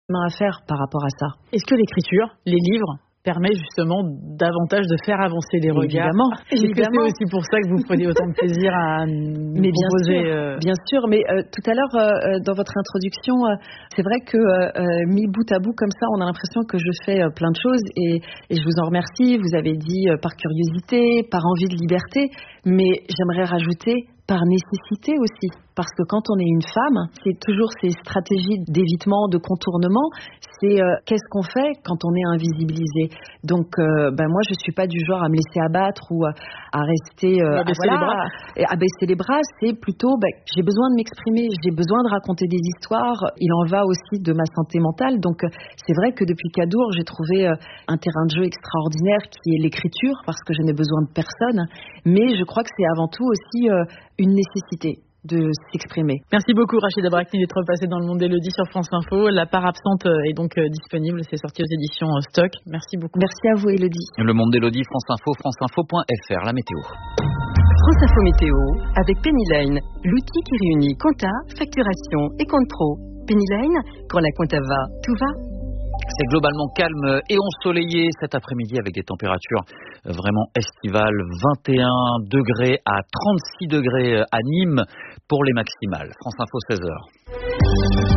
à faire par rapport à ça. Est-ce que l'écriture, les livres, permet justement davantage de faire avancer les regards? Évidemment. C'est aussi pour ça que vous prenez autant de plaisir à nous proposer... Bien sûr, mais tout à l'heure, dans votre introduction, c'est vrai que mis bout à bout comme ça, on a l'impression que je fais plein de choses et je vous en remercie. Vous avez dit par curiosité, par envie de liberté, mais j'aimerais rajouter par nécessité aussi. Parce que quand on est une femme, c'est toujours ces stratégies d'évitement, de contournement. C'est qu'est-ce qu'on fait quand on est invisibilisé. Donc, moi, je suis pas du genre à me laisser abattre ou à rester à baisser les bras. C'est plutôt, j'ai besoin de m'exprimer, j'ai besoin de raconter des histoires. Il en va aussi de ma santé mentale. Donc, c'est vrai que depuis Cadour, j'ai trouvé un terrain de jeu extraordinaire qui est l'écriture, parce que je n'ai besoin de personne. Mais je crois que c'est avant tout aussi une nécessité de s'exprimer. Merci beaucoup Rachida Brakni d'être passée dans le monde d'Élodie sur France Info. La part absente est donc disponible, c'est sorti aux éditions Stock. Merci beaucoup. Merci à vous Élodie. Le monde d'Élodie, France Info, franceinfo.fr, la météo. France Info Météo avec Pennyline, l'outil qui réunit compta, facturation et compte pro. Pennyline, quand la compta va, tout va. C'est globalement calme et ensoleillé cet après-midi avec des températures vraiment estivales. 21 degrés à 36 degrés à Nîmes pour les maximales. France Info 16h.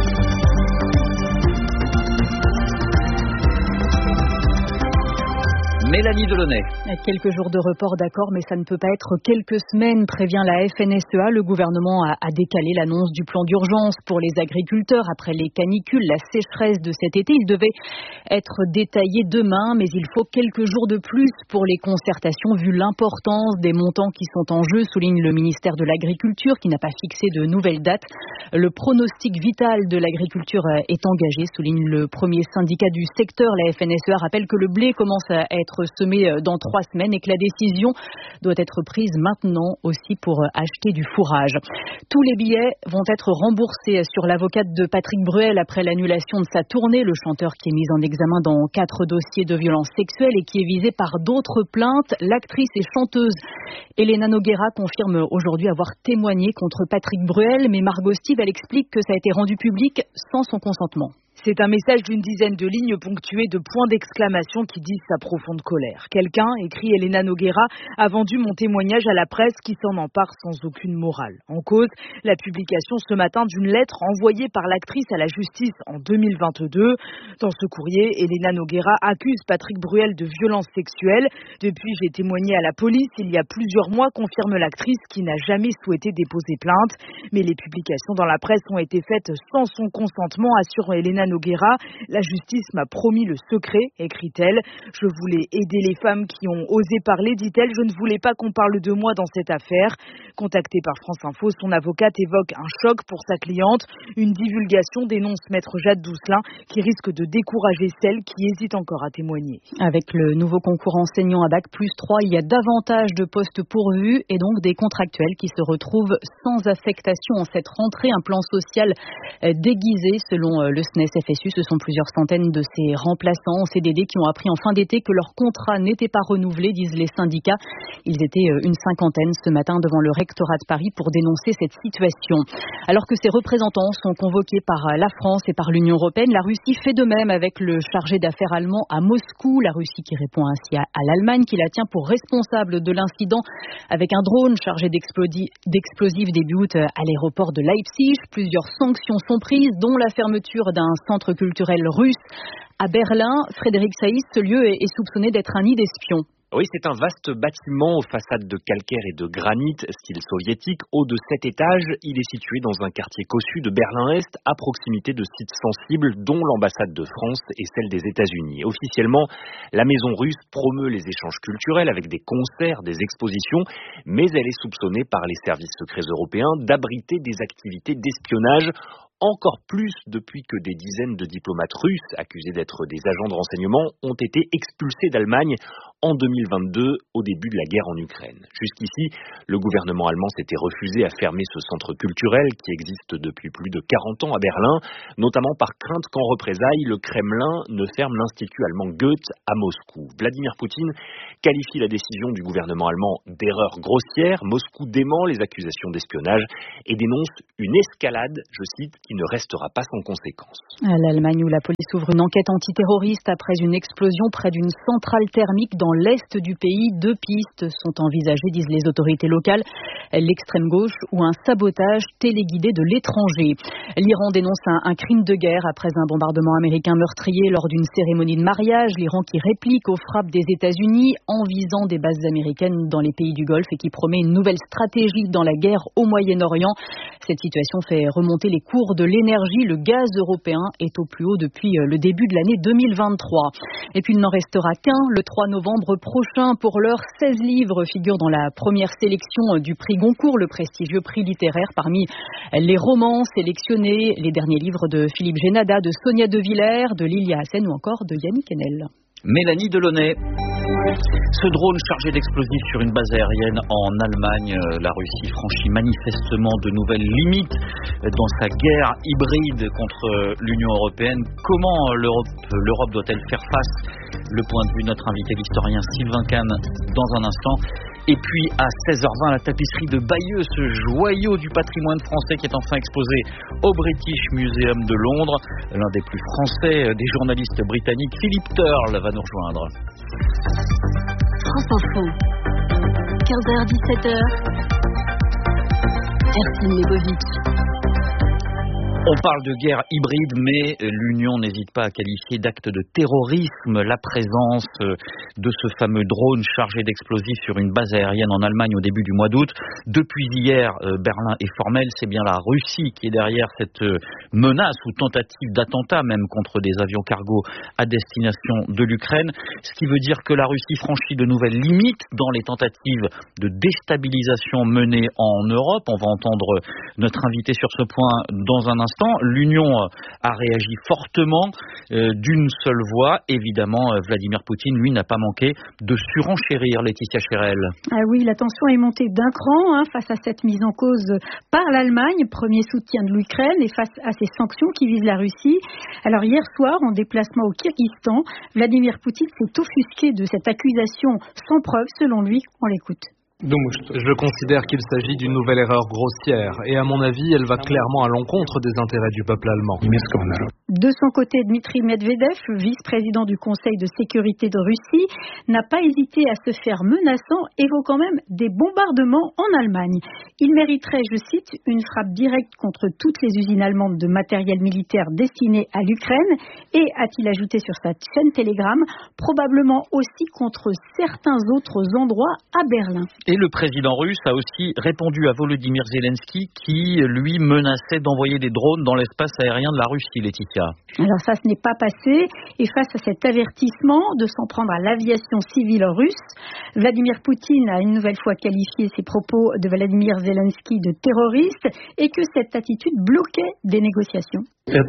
Mélanie Delaunay. Quelques jours de report, d'accord, mais ça ne peut pas être quelques semaines, prévient la FNSEA. Le gouvernement a décalé l'annonce du plan d'urgence pour les agriculteurs après les canicules, la sécheresse de cet été. Il devait être détaillé demain, mais il faut quelques jours de plus pour les concertations, vu l'importance des montants qui sont en jeu, souligne le ministère de l'Agriculture, qui n'a pas fixé de nouvelles dates. Le pronostic vital de l'agriculture est engagé, souligne le premier syndicat du secteur. La FNSEA rappelle que le blé commence à être semé dans 3 semaines et que la décision doit être prise maintenant aussi pour acheter du fourrage. Tous les billets vont être remboursés sur l'avocate de Patrick Bruel après l'annulation de sa tournée. Le chanteur qui est mis en examen dans 4 dossiers de violences sexuelles et qui est visé par d'autres plaintes. L'actrice et chanteuse Elena Nogueira confirme aujourd'hui avoir témoigné contre Patrick Bruel, mais Margot Steve, elle explique que ça a été rendu public sans son consentement. C'est un message d'une dizaine de lignes ponctuées de points d'exclamation qui disent sa profonde colère. Quelqu'un, écrit Elena Nogueira, a vendu mon témoignage à la presse qui s'en empare sans aucune morale. En cause, la publication ce matin d'une lettre envoyée par l'actrice à la justice en 2022. Dans ce courrier, Elena Nogueira accuse Patrick Bruel de violences sexuelles. Depuis, j'ai témoigné à la police il y a plusieurs mois, confirme l'actrice qui n'a jamais souhaité déposer plainte. Mais les publications dans la presse ont été faites sans son consentement, assure Elena Nogueira. La justice m'a promis le secret, écrit-elle. Je voulais aider les femmes qui ont osé parler, dit-elle. Je ne voulais pas qu'on parle de moi dans cette affaire. Contactée par France Info, son avocate évoque un choc pour sa cliente. Une divulgation, dénonce maître Jade Doucelin, qui risque de décourager celles qui hésitent encore à témoigner. Avec le nouveau concours enseignant à Bac+3, il y a davantage de postes pourvus et donc des contractuels qui se retrouvent sans affectation en cette rentrée. Un plan social déguisé selon le SNES FSU. Ce sont plusieurs centaines de ces remplaçants en CDD qui ont appris en fin d'été que leur contrat n'était pas renouvelé, disent les syndicats. Ils étaient une cinquantaine ce matin devant le rectorat de Paris pour dénoncer cette situation. Alors que ces représentants sont convoqués par la France et par l'Union européenne, la Russie fait de même avec le chargé d'affaires allemand à Moscou. La Russie qui répond ainsi à l'Allemagne qui la tient pour responsable de l'incident avec un drone chargé d'explosifs début août à l'aéroport de Leipzig. Plusieurs sanctions sont prises, dont la fermeture d'un centre culturel russe à Berlin. Frédéric Saïs, ce lieu est soupçonné d'être un nid d'espions. Oui, c'est un vaste bâtiment aux façades de calcaire et de granit, style soviétique, haut de 7 étages. Il est situé dans un quartier cossu de Berlin-Est, à proximité de sites sensibles, dont l'ambassade de France et celle des États-Unis. Officiellement, la maison russe promeut les échanges culturels avec des concerts, des expositions, mais elle est soupçonnée par les services secrets européens d'abriter des activités d'espionnage. Encore plus depuis que des dizaines de diplomates russes accusés d'être des agents de renseignement ont été expulsés d'Allemagne en 2022, au début de la guerre en Ukraine. Jusqu'ici, le gouvernement allemand s'était refusé à fermer ce centre culturel qui existe depuis plus de 40 ans à Berlin, notamment par crainte qu'en représailles, le Kremlin ne ferme l'Institut allemand Goethe à Moscou. Vladimir Poutine qualifie la décision du gouvernement allemand d'erreur grossière. Moscou dément les accusations d'espionnage et dénonce une escalade, je cite, qui ne restera pas sans conséquences. À l'Allemagne, où la police ouvre une enquête antiterroriste après une explosion près d'une centrale thermique dans l'est du pays. 2 pistes sont envisagées, disent les autorités locales. L'extrême gauche ou un sabotage téléguidé de l'étranger. L'Iran dénonce un crime de guerre après un bombardement américain meurtrier lors d'une cérémonie de mariage. L'Iran qui réplique aux frappes des États-Unis en visant des bases américaines dans les pays du Golfe et qui promet une nouvelle stratégie dans la guerre au Moyen-Orient. Cette situation fait remonter les cours de l'énergie. Le gaz européen est au plus haut depuis le début de l'année 2023. Et puis il n'en restera qu'un. Le 3 novembre prochain, pour l'heure, 16 livres figurent dans la première sélection du prix Goncourt, le prestigieux prix littéraire. Parmi les romans sélectionnés, les derniers livres de Philippe Génada, de Sonia De Villers, de Lilia Hassen ou encore de Yannick Enel. Mélanie Delaunay. Ce drone chargé d'explosifs sur une base aérienne en Allemagne, la Russie franchit manifestement de nouvelles limites dans sa guerre hybride contre l'Union européenne. Comment l'Europe doit-elle faire face? Le point de vue de notre invité, l'historien Sylvain Kahn, dans un instant. Et puis à 16h20, la tapisserie de Bayeux, ce joyau du patrimoine français qui est enfin exposé au British Museum de Londres. L'un des plus français des journalistes britanniques, Philippe Turle, va nous rejoindre. France Info, 15h-17h, Ercine Legovic. On parle de guerre hybride, mais l'Union n'hésite pas à qualifier d'acte de terrorisme la présence de ce fameux drone chargé d'explosifs sur une base aérienne en Allemagne au début du mois d'août. Depuis hier, Berlin est formel, c'est bien la Russie qui est derrière cette menace ou tentative d'attentat même contre des avions cargo à destination de l'Ukraine. Ce qui veut dire que la Russie franchit de nouvelles limites dans les tentatives de déstabilisation menées en Europe. On va entendre notre invité sur ce point dans un instant. L'Union a réagi fortement d'une seule voix. Évidemment, Vladimir Poutine, lui, n'a pas manqué de surenchérir, Laetitia Chérel. Ah oui, la tension est montée d'un cran face à cette mise en cause par l'Allemagne, premier soutien de l'Ukraine, et face à ces sanctions qui visent la Russie. Alors hier soir, en déplacement au Kirghizstan, Vladimir Poutine s'est offusqué de cette accusation sans preuve, selon lui. On l'écoute. Je considère qu'il s'agit d'une nouvelle erreur grossière et à mon avis, elle va clairement à l'encontre des intérêts du peuple allemand. De son côté, Dmitri Medvedev, vice-président du Conseil de sécurité de Russie, n'a pas hésité à se faire menaçant, évoquant même des bombardements en Allemagne. Il mériterait, je cite, une frappe directe contre toutes les usines allemandes de matériel militaire destiné à l'Ukraine et, a-t-il ajouté sur sa chaîne Telegram, probablement aussi contre certains autres endroits à Berlin. Et le président russe a aussi répondu à Volodymyr Zelensky qui, lui, menaçait d'envoyer des drones dans l'espace aérien de la Russie, Laetitia. Alors ça, ce n'est pas passé. Et face à cet avertissement de s'en prendre à l'aviation civile russe, Vladimir Poutine a une nouvelle fois qualifié ses propos de Volodymyr Zelensky de terroriste et que cette attitude bloquait des négociations.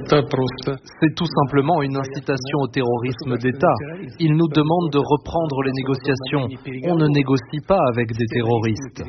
C'est tout simplement une incitation au terrorisme d'État. Il nous demande de reprendre les négociations. On ne négocie pas avec des terroristes.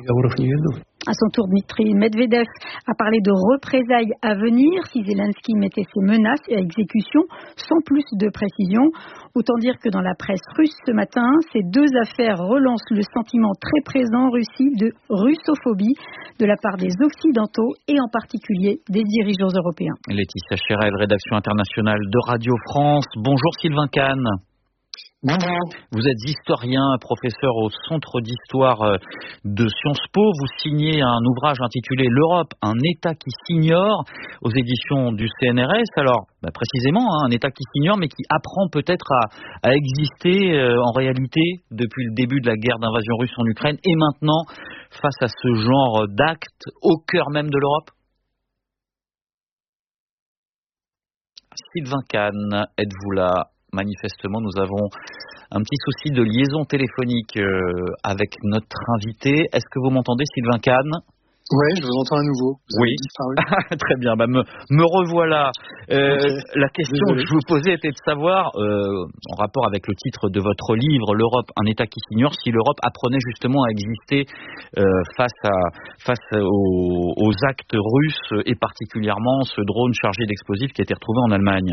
À son tour, Dmitri Medvedev a parlé de représailles à venir si Zelensky mettait ses menaces à exécution, sans plus de précision. Autant dire que dans la presse russe ce matin, ces deux affaires relancent le sentiment très présent en Russie de russophobie de la part des Occidentaux et en particulier des dirigeants européens. Laetitia Chérel, rédaction internationale de Radio France. Bonjour Sylvain Kahn. Bonjour. Vous êtes historien, professeur au Centre d'histoire de Sciences Po. Vous signez un ouvrage intitulé « L'Europe, un État qui s'ignore » aux éditions du CNRS. Alors, précisément, un État qui s'ignore, mais qui apprend peut-être à exister en réalité depuis le début de la guerre d'invasion russe en Ukraine et maintenant face à ce genre d'actes au cœur même de l'Europe. Sylvain Kahn, êtes-vous là ? Manifestement, nous avons un petit souci de liaison téléphonique avec notre invité. Est-ce que vous m'entendez, Sylvain Kahn ? Ouais, je vous entends à nouveau. Vous oui. Très bien. Me revoilà. Okay. La question que je vous posais était de savoir, en rapport avec le titre de votre livre, l'Europe, un État qui s'ignore, si l'Europe apprenait justement à exister face aux actes russes et particulièrement ce drone chargé d'explosifs qui a été retrouvé en Allemagne.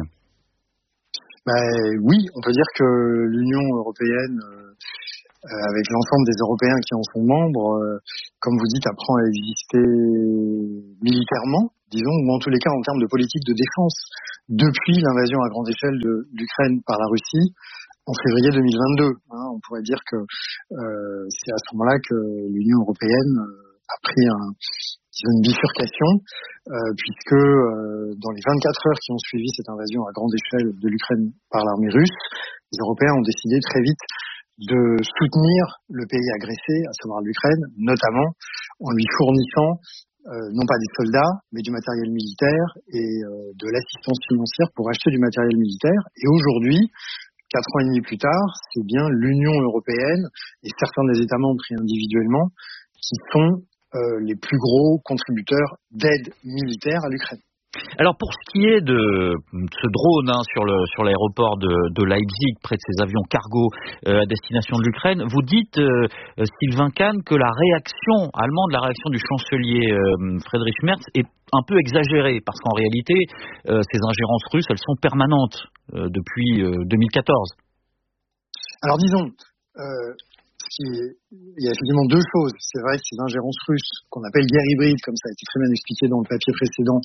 Oui, on peut dire que l'Union européenne, avec l'ensemble des Européens qui en sont membres, comme vous dites, apprend à exister militairement, disons, ou en tous les cas en termes de politique de défense, depuis l'invasion à grande échelle de l'Ukraine par la Russie en février 2022. On pourrait dire que c'est à ce moment-là que l'Union européenne a pris une bifurcation, puisque dans les 24 heures qui ont suivi cette invasion à grande échelle de l'Ukraine par l'armée russe, les Européens ont décidé très vite de soutenir le pays agressé, à savoir l'Ukraine, notamment en lui fournissant non pas des soldats, mais du matériel militaire et de l'assistance financière pour acheter du matériel militaire. Et aujourd'hui, 4 ans et demi plus tard, c'est bien l'Union européenne et certains des États membres pris individuellement qui sont les plus gros contributeurs d'aide militaire à l'Ukraine. Alors pour ce qui est de ce drone sur l'aéroport de Leipzig, près de ces avions cargo à destination de l'Ukraine, vous dites, Sylvain Kahn, que la réaction allemande, la réaction du chancelier Friedrich Merz est un peu exagérée, parce qu'en réalité, ces ingérences russes, elles sont permanentes depuis 2014. Alors disons, il y a effectivement deux choses. C'est vrai que ces ingérences russes, qu'on appelle guerre hybride, comme ça a été très bien expliqué dans le papier précédent,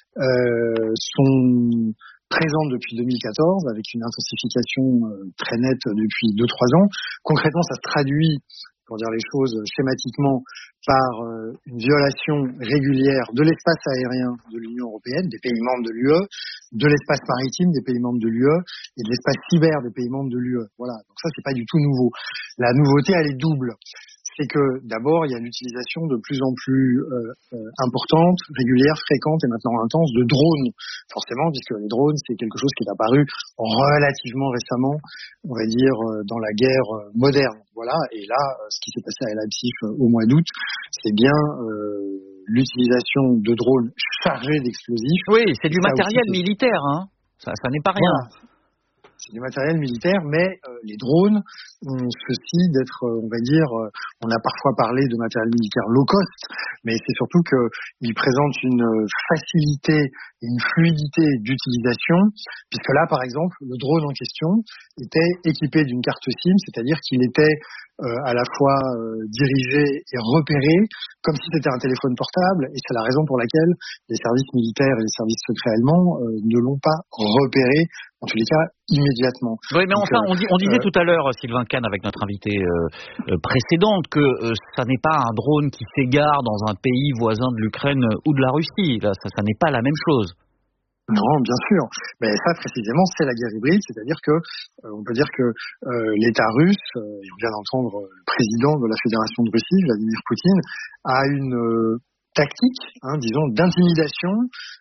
sont présentes depuis 2014, avec une intensification très nette depuis 2-3 ans. Concrètement, ça se traduit, pour dire les choses schématiquement, par une violation régulière de l'espace aérien de l'Union européenne, des pays membres de l'UE, de l'espace maritime des pays membres de l'UE et de l'espace cyber des pays membres de l'UE. Voilà, donc ça c'est pas du tout nouveau. La nouveauté elle est double. C'est que d'abord il y a l'utilisation de plus en plus importante, régulière, fréquente et maintenant intense de drones. Forcément, puisque les drones c'est quelque chose qui est apparu relativement récemment, on va dire dans la guerre moderne. Voilà, et là ce qui s'est passé à Leipzig au mois d'août, c'est bien l'utilisation de drones chargés d'explosifs. Oui, c'est du matériel militaire, hein. Ça n'est pas rien. Voilà. C'est du matériel militaire, mais les drones ont ceci d'être, on va dire, on a parfois parlé de matériel militaire low cost, mais c'est surtout qu'ils présentent une facilité et une fluidité d'utilisation, puisque là, par exemple, le drone en question était équipé d'une carte SIM, c'est-à-dire qu'il était à la fois dirigé et repéré comme si c'était un téléphone portable, et c'est la raison pour laquelle les services militaires et les services secrets allemands ne l'ont pas repéré, en tous les cas, immédiatement. Oui, mais donc, enfin, on disait tout à l'heure, Sylvain Kahn, avec notre invité précédente, que ça n'est pas un drone qui s'égare dans un pays voisin de l'Ukraine ou de la Russie. Là, ça n'est pas la même chose. Non, bien sûr. Mais ça, précisément, c'est la guerre hybride, c'est-à-dire que, on peut dire que l'État russe, et on vient d'entendre le président de la Fédération de Russie, Vladimir Poutine, a une tactique, disons, d'intimidation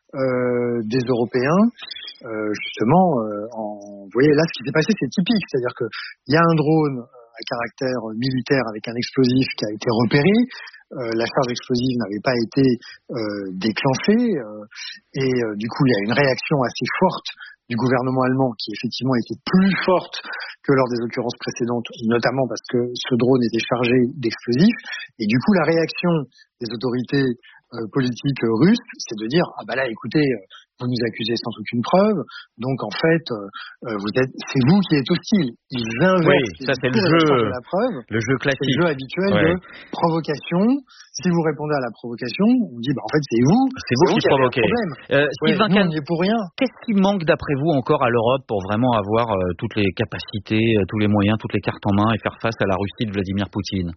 des Européens. Justement, vous voyez, là, ce qui s'est passé, c'est typique, c'est-à-dire que il y a un drone à caractère militaire avec un explosif qui a été repéré. La charge explosive n'avait pas été déclenchée et du coup il y a une réaction assez forte du gouvernement allemand qui effectivement était plus forte que lors des occurrences précédentes, notamment parce que ce drone était chargé d'explosifs et du coup la réaction des autorités politiques russes, c'est de dire ah bah là écoutez, vous nous accusez sans aucune preuve, donc en fait c'est vous qui êtes hostile. Ils inversent. Oui, ça c'est le jeu classique, c'est le jeu habituel de provocation. Si vous répondez à la provocation, on dit bah en fait c'est vous qui provoquez. Sylvain Kahn, on n'y est pour rien. Qu'est-ce qui manque d'après vous encore à l'Europe pour vraiment avoir toutes les capacités, tous les moyens, toutes les cartes en main et faire face à la Russie de Vladimir Poutine?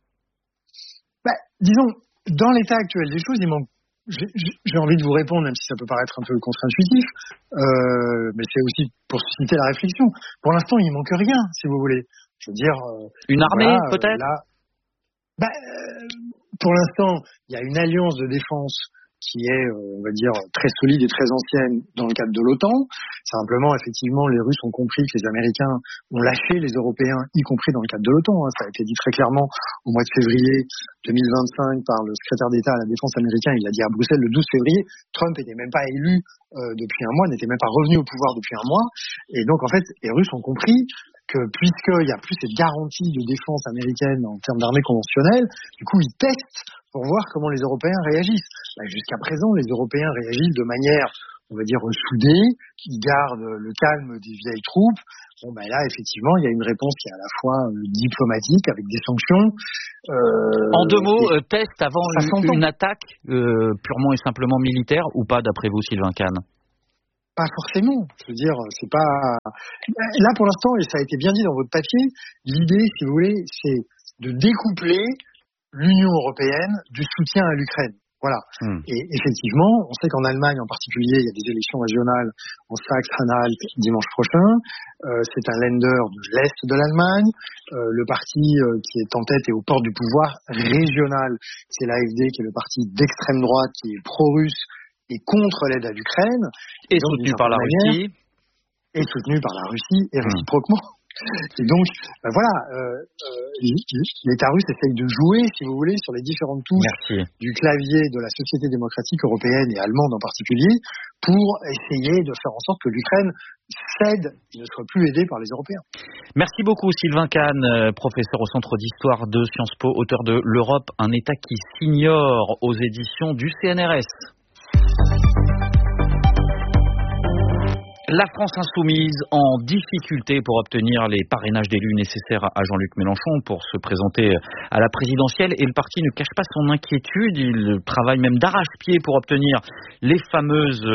Disons, dans l'état actuel des choses, il manque. J'ai envie de vous répondre, même si ça peut paraître un peu contre-intuitif, mais c'est aussi pour susciter la réflexion. Pour l'instant, il manque rien, si vous voulez. Je veux dire, une armée, peut-être. Pour l'instant, il y a une alliance de défense qui est, on va dire, très solide et très ancienne dans le cadre de l'OTAN. Simplement, effectivement, les Russes ont compris que les Américains ont lâché les Européens, y compris dans le cadre de l'OTAN. Ça a été dit très clairement au mois de février 2025 par le secrétaire d'État à la Défense américain. Il l'a dit à Bruxelles le 12 février. Trump n'était même pas élu depuis un mois, n'était même pas revenu au pouvoir depuis un mois. Et donc, en fait, les Russes ont compris que puisqu'il n'y a plus cette garantie de défense américaine en termes d'armée conventionnelle, du coup, ils testent pour voir comment les Européens réagissent. Jusqu'à présent, les Européens réagissent de manière, on va dire, soudée, qui gardent le calme des vieilles troupes. Là, effectivement, il y a une réponse qui est à la fois diplomatique, avec des sanctions. En deux mots, test avant une attaque purement et simplement militaire ou pas, d'après vous, Sylvain Kahn? Pas forcément. Je veux dire, c'est pas... Là, pour l'instant, et ça a été bien dit dans votre papier, l'idée, si vous voulez, c'est de découpler l'Union européenne du soutien à l'Ukraine. Voilà. Et effectivement, on sait qu'en Allemagne en particulier, il y a des élections régionales en Saxe-Anhalt dimanche prochain. C'est un Länder de l'Est de l'Allemagne. Le parti qui est en tête et aux portes du pouvoir régional, c'est l'AfD, qui est le parti d'extrême droite, qui est pro-russe et contre l'aide à l'Ukraine. Et soutenu par la Russie. Et soutenu par la Russie, et réciproquement. Et donc, l'État russe essaye de jouer, si vous voulez, sur les différentes touches du clavier de la société démocratique européenne et allemande en particulier, pour essayer de faire en sorte que l'Ukraine cède et ne soit plus aidée par les Européens. Merci beaucoup Sylvain Kahn, professeur au Centre d'Histoire de Sciences Po, auteur de L'Europe, un État qui s'ignore, aux éditions du CNRS. La France insoumise en difficulté pour obtenir les parrainages d'élus nécessaires à Jean-Luc Mélenchon pour se présenter à la présidentielle, et le parti ne cache pas son inquiétude. Il travaille même d'arrache-pied pour obtenir les fameuses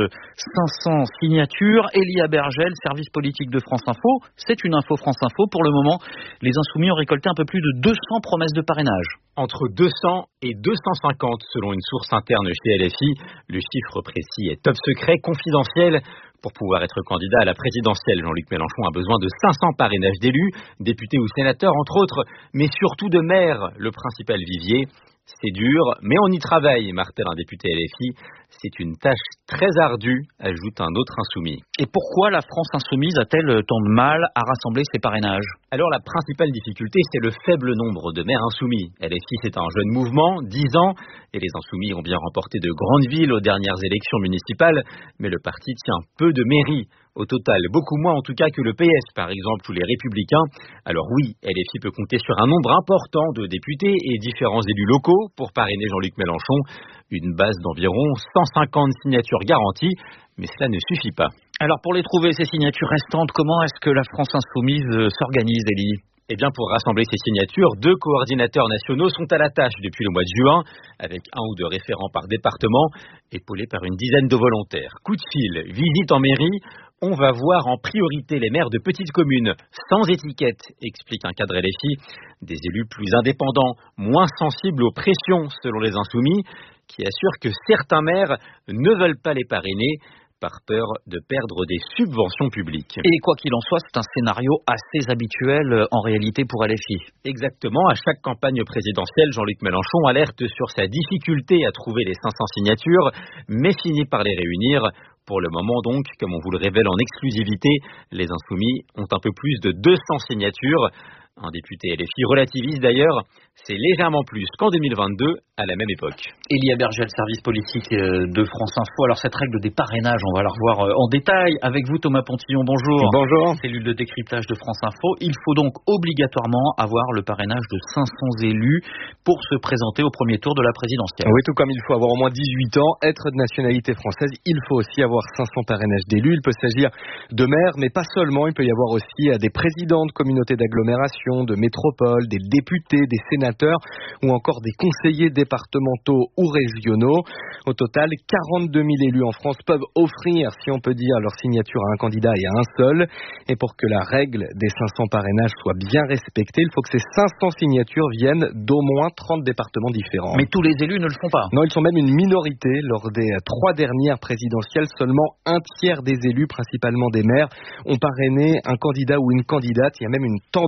500 signatures. Elia Bergel, service politique de France Info, c'est une info France Info. Pour le moment, les insoumis ont récolté un peu plus de 200 promesses de parrainage. Entre 200 et 250 selon une source interne chez LFI. Le chiffre précis est top secret, confidentiel. Pour pouvoir être candidat à la présidentielle, Jean-Luc Mélenchon a besoin de 500 parrainages d'élus, députés ou sénateurs entre autres, mais surtout de maires, le principal vivier. C'est dur, mais on y travaille, martèle un député LFI. C'est une tâche très ardue, ajoute un autre insoumis. Et pourquoi la France insoumise a-t-elle tant de mal à rassembler ses parrainages ? Alors la principale difficulté, c'est le faible nombre de maires insoumis. LFI, c'est un jeune mouvement, 10 ans, et les insoumis ont bien remporté de grandes villes aux dernières élections municipales, mais le parti tient peu de mairies. Au total, beaucoup moins en tout cas que le PS par exemple ou les Républicains. Alors oui, LFI peut compter sur un nombre important de députés et différents élus locaux pour parrainer Jean-Luc Mélenchon. Une base d'environ 150 signatures garanties, mais cela ne suffit pas. Alors pour les trouver, ces signatures restantes, comment est-ce que la France insoumise s'organise, Élie ? Eh bien, pour rassembler ces signatures, 2 coordinateurs nationaux sont à la tâche depuis le mois de juin, avec 1 ou 2 référents par département, épaulés par une dizaine de volontaires. Coup de fil, visite en mairie, on va voir en priorité les maires de petites communes, sans étiquette, explique un cadre LFI, des élus plus indépendants, moins sensibles aux pressions selon les insoumis, qui assurent que certains maires ne veulent pas les parrainer, par peur de perdre des subventions publiques. Et quoi qu'il en soit, c'est un scénario assez habituel en réalité pour LFI. Exactement, à chaque campagne présidentielle, Jean-Luc Mélenchon alerte sur sa difficulté à trouver les 500 signatures, mais finit par les réunir. Pour le moment donc, comme on vous le révèle en exclusivité, les insoumis ont un peu plus de 200 signatures. Un député LFI relativise d'ailleurs, c'est légèrement plus qu'en 2022, à la même époque. Elia Bergel, service politique de France Info. Alors cette règle des parrainages, on va la revoir en détail avec vous, Thomas Pontillon. Bonjour. Bonjour. Cellule de décryptage de France Info. Il faut donc obligatoirement avoir le parrainage de 500 élus pour se présenter au premier tour de la présidentielle. Oui, tout comme il faut avoir au moins 18 ans, être de nationalité française, il faut aussi avoir 500 parrainages d'élus. Il peut s'agir de maires, mais pas seulement. Il peut y avoir aussi des présidents de communautés d'agglomération, de métropole, des députés, des sénateurs ou encore des conseillers départementaux ou régionaux. Au total, 42 000 élus en France peuvent offrir, si on peut dire, leur signature à un candidat et à un seul. Et pour que la règle des 500 parrainages soit bien respectée, il faut que ces 500 signatures viennent d'au moins 30 départements différents. Mais tous les élus ne le font pas. Non, ils sont même une minorité. Lors des 3 dernières présidentielles, seulement un tiers des élus, principalement des maires, ont parrainé un candidat ou une candidate. Il y a même une tendance à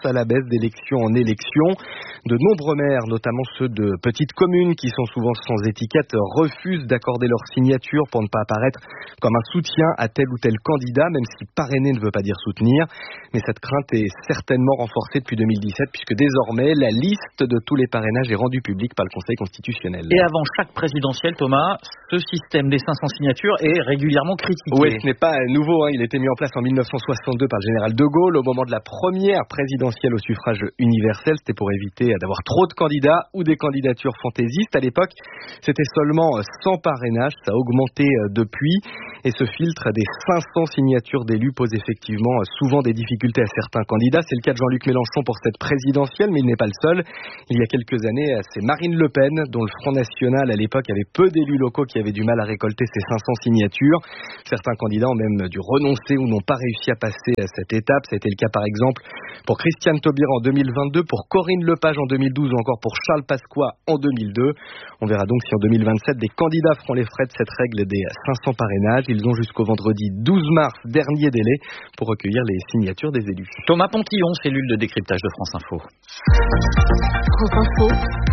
à la baisse d'élection en élection. De nombreux maires, notamment ceux de petites communes qui sont souvent sans étiquette, refusent d'accorder leur signature pour ne pas apparaître comme un soutien à tel ou tel candidat, même si parrainer ne veut pas dire soutenir. Mais cette crainte est certainement renforcée depuis 2017, puisque désormais, la liste de tous les parrainages est rendue publique par le Conseil constitutionnel. Et avant chaque présidentielle, Thomas, ce système des 500 signatures est régulièrement critiqué. Oui, ce n'est pas nouveau. Il a été mis en place en 1962 par le général de Gaulle au moment de la première présidentielle au suffrage universel. C'était pour éviter d'avoir trop de candidats ou des candidatures fantaisistes. À l'époque, c'était seulement 100 parrainages. Ça a augmenté depuis. Et ce filtre des 500 signatures d'élus pose effectivement souvent des difficultés à certains candidats. C'est le cas de Jean-Luc Mélenchon pour cette présidentielle, mais il n'est pas le seul. Il y a quelques années, c'est Marine Le Pen, dont le Front National à l'époque avait peu d'élus locaux qui avaient du mal à récolter ces 500 signatures. Certains candidats ont même dû renoncer ou n'ont pas réussi à passer à cette étape. Ça a été le cas par exemple pour Christiane Taubira en 2022, pour Corinne Lepage en 2012 ou encore pour Charles Pasqua en 2002. On verra donc si en 2027 des candidats feront les frais de cette règle des 500 parrainages. Ils ont jusqu'au vendredi 12 mars, dernier délai, pour recueillir les signatures des élus. Thomas Pontillon, cellule de décryptage de France Info. France Info,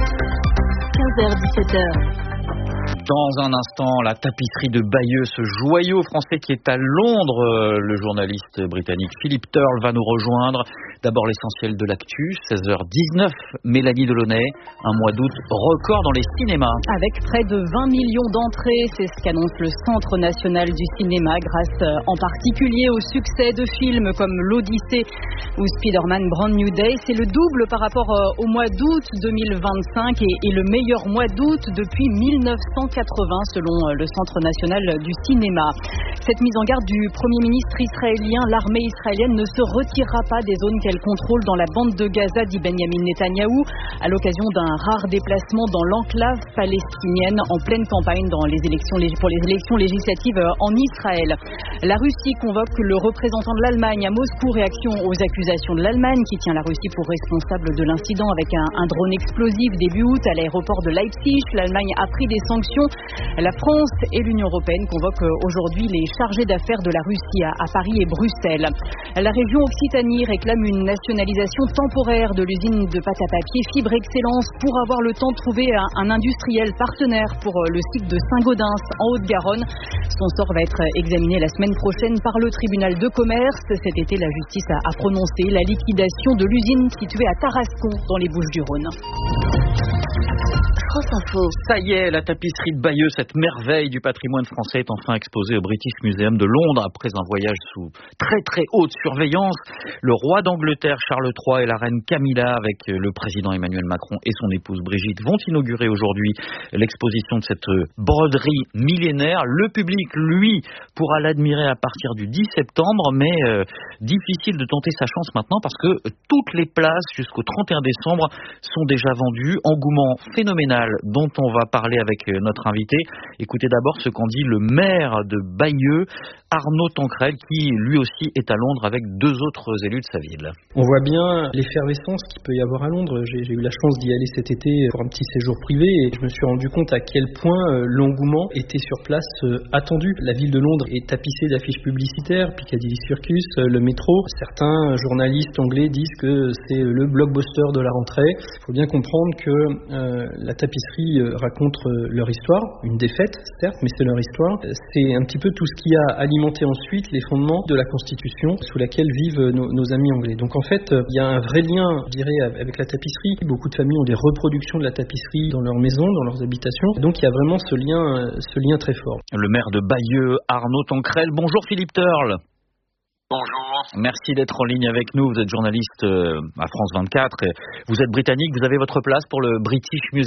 15h-17h. Dans un instant, la tapisserie de Bayeux, ce joyau français qui est à Londres. Le journaliste britannique Philippe Turle va nous rejoindre. D'abord l'essentiel de l'actu, 16h19, Mélanie Delaunay, un mois d'août record dans les cinémas. Avec près de 20 millions d'entrées, c'est ce qu'annonce le Centre national du cinéma, grâce en particulier au succès de films comme L'Odyssée ou Spider-Man Brand New Day. C'est le double par rapport au mois d'août 2025 et le meilleur mois d'août depuis 1980 selon le Centre national du cinéma. Cette mise en garde du Premier ministre israélien, l'armée israélienne ne se retirera pas des zones qu'elle contrôle dans la bande de Gaza, dit Benjamin Netanyahou, à l'occasion d'un rare déplacement dans l'enclave palestinienne en pleine campagne pour les élections législatives en Israël. La Russie convoque le représentant de l'Allemagne à Moscou, réaction aux accusations de l'Allemagne qui tient la Russie pour responsable de l'incident avec un drone explosif début août à l'aéroport de Leipzig. L'Allemagne a pris des sanctions. La France et l'Union européenne convoquent aujourd'hui les chargés d'affaires de la Russie à Paris et Bruxelles. La région Occitanie réclame une nationalisation temporaire de l'usine de pâte à papier Fibre Excellence pour avoir le temps de trouver un industriel partenaire pour le site de Saint-Gaudens en Haute-Garonne. Son sort va être examiné la semaine prochaine par le tribunal de commerce. Cet été, la justice a prononcé la liquidation de l'usine située à Tarascon dans les Bouches-du-Rhône. France Info. Ça y est, la tapisserie de Bayeux, cette merveille du patrimoine français, est enfin exposée au British Museum de Londres après un voyage sous très très haute surveillance. Le roi d'Angleterre Charles III et la reine Camilla avec le président Emmanuel Macron et son épouse Brigitte vont inaugurer aujourd'hui l'exposition de cette broderie millénaire. Le public, lui, pourra l'admirer à partir du 10 septembre, mais difficile de tenter sa chance maintenant parce que toutes les places jusqu'au 31 décembre sont déjà vendues. Engouement phénoménal dont on va parler avec notre invité. Écoutez d'abord ce qu'en dit le maire de Bayeux, Arnaud Tancrel, qui lui aussi est à Londres avec deux autres élus de sa ville. On voit bien l'effervescence qu'il peut y avoir à Londres. J'ai eu la chance d'y aller cet été pour un petit séjour privé et je me suis rendu compte à quel point l'engouement était sur place attendu. La ville de Londres est tapissée d'affiches publicitaires, Piccadilly Circus, le métro. Certains journalistes anglais disent que c'est le blockbuster de la rentrée. Il faut bien comprendre que la tapisserie raconte leur histoire, une défaite certes, mais c'est leur histoire. C'est un petit peu tout ce qui a alimenté ensuite les fondements de la Constitution sous laquelle vivent nos amis anglais. Donc en fait, il y a un vrai lien, je dirais, avec la tapisserie. Beaucoup de familles ont des reproductions de la tapisserie dans leur maison, dans leurs habitations. Donc il y a vraiment ce lien très fort. Le maire de Bayeux, Arnaud Tancrel. Bonjour Philippe Turle. Bonjour. Merci d'être en ligne avec nous. Vous êtes journaliste à France 24. Vous êtes britannique. Vous avez votre place pour le British Museum ?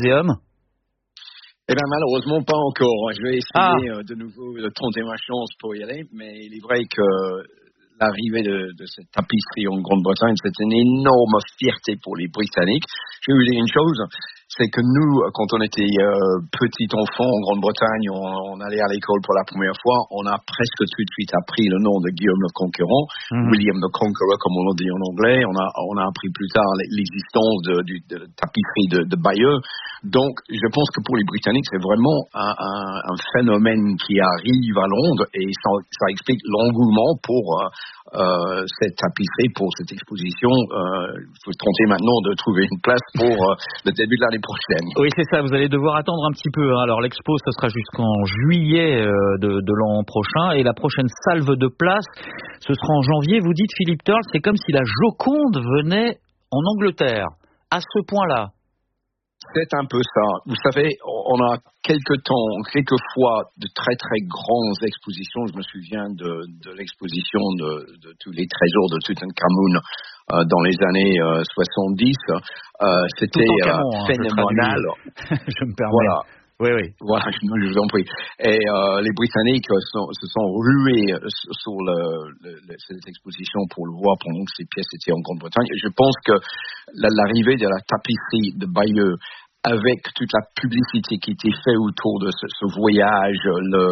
Eh bien, malheureusement, pas encore. Je vais essayer de nouveau de tenter ma chance pour y aller, mais il est vrai que l'arrivée de cette tapisserie en Grande-Bretagne, c'est une énorme fierté pour les Britanniques. Je vais vous dire une chose, c'est que nous, quand on était petit enfant en Grande-Bretagne, on allait à l'école pour la première fois, on a presque tout de suite appris le nom de Guillaume le Conquérant, William the Conqueror comme on le dit en anglais. On a appris plus tard l'existence de tapisserie de Bayeux. Donc, je pense que pour les Britanniques, c'est vraiment un phénomène qui arrive à Londres et ça explique l'engouement pour cette tapisserie, pour cette exposition. Il faut tenter maintenant de trouver une place pour le début de l'année prochaine. Oui, c'est ça. Vous allez devoir attendre un petit peu. Alors, l'expo, ce sera jusqu'en juillet de l'an prochain. Et la prochaine salve de place, ce sera en janvier. Vous dites, Philippe Turle, c'est comme si la Joconde venait en Angleterre. À ce point-là. C'est un peu ça. Vous savez, on a quelques fois de très très grandes expositions. Je me souviens de l'exposition de tous les trésors de Toutankhamon dans les années 70. C'était phénoménal. Je me permets. Voilà. Oui. Voilà, je vous en prie. Et les Britanniques se sont rués sur cette exposition pour le voir pendant que ces pièces étaient en Grande-Bretagne. Et je pense que l'arrivée de la tapisserie de Bayeux, avec toute la publicité qui était faite autour de ce voyage,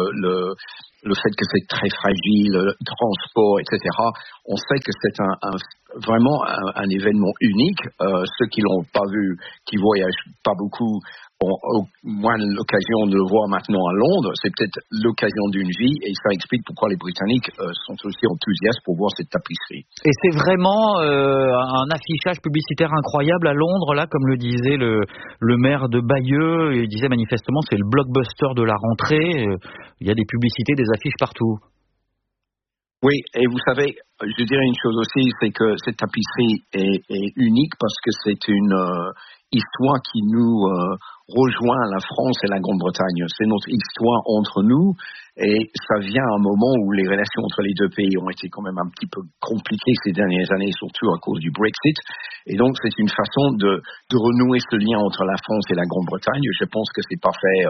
le fait que c'est très fragile, le transport, etc. On sait que c'est vraiment un événement unique. Ceux qui l'ont pas vu, qui voyagent pas beaucoup, ont au moins l'occasion de le voir maintenant à Londres. C'est peut-être l'occasion d'une vie et ça explique pourquoi les Britanniques sont aussi enthousiastes pour voir cette tapisserie. Et c'est vraiment un affichage publicitaire incroyable à Londres, là, comme le disait le maire de Bayeux. Il disait manifestement c'est le blockbuster de la rentrée. Il y a des publicités, des affiches partout. Oui, et vous savez, je dirais une chose aussi, c'est que cette tapisserie est unique parce que c'est une histoire qui nous rejoint la France et la Grande-Bretagne. C'est notre histoire entre nous et ça vient à un moment où les relations entre les deux pays ont été quand même un petit peu compliquées ces dernières années, surtout à cause du Brexit. Et donc, c'est une façon de renouer ce lien entre la France et la Grande-Bretagne. Je pense que c'est pas fait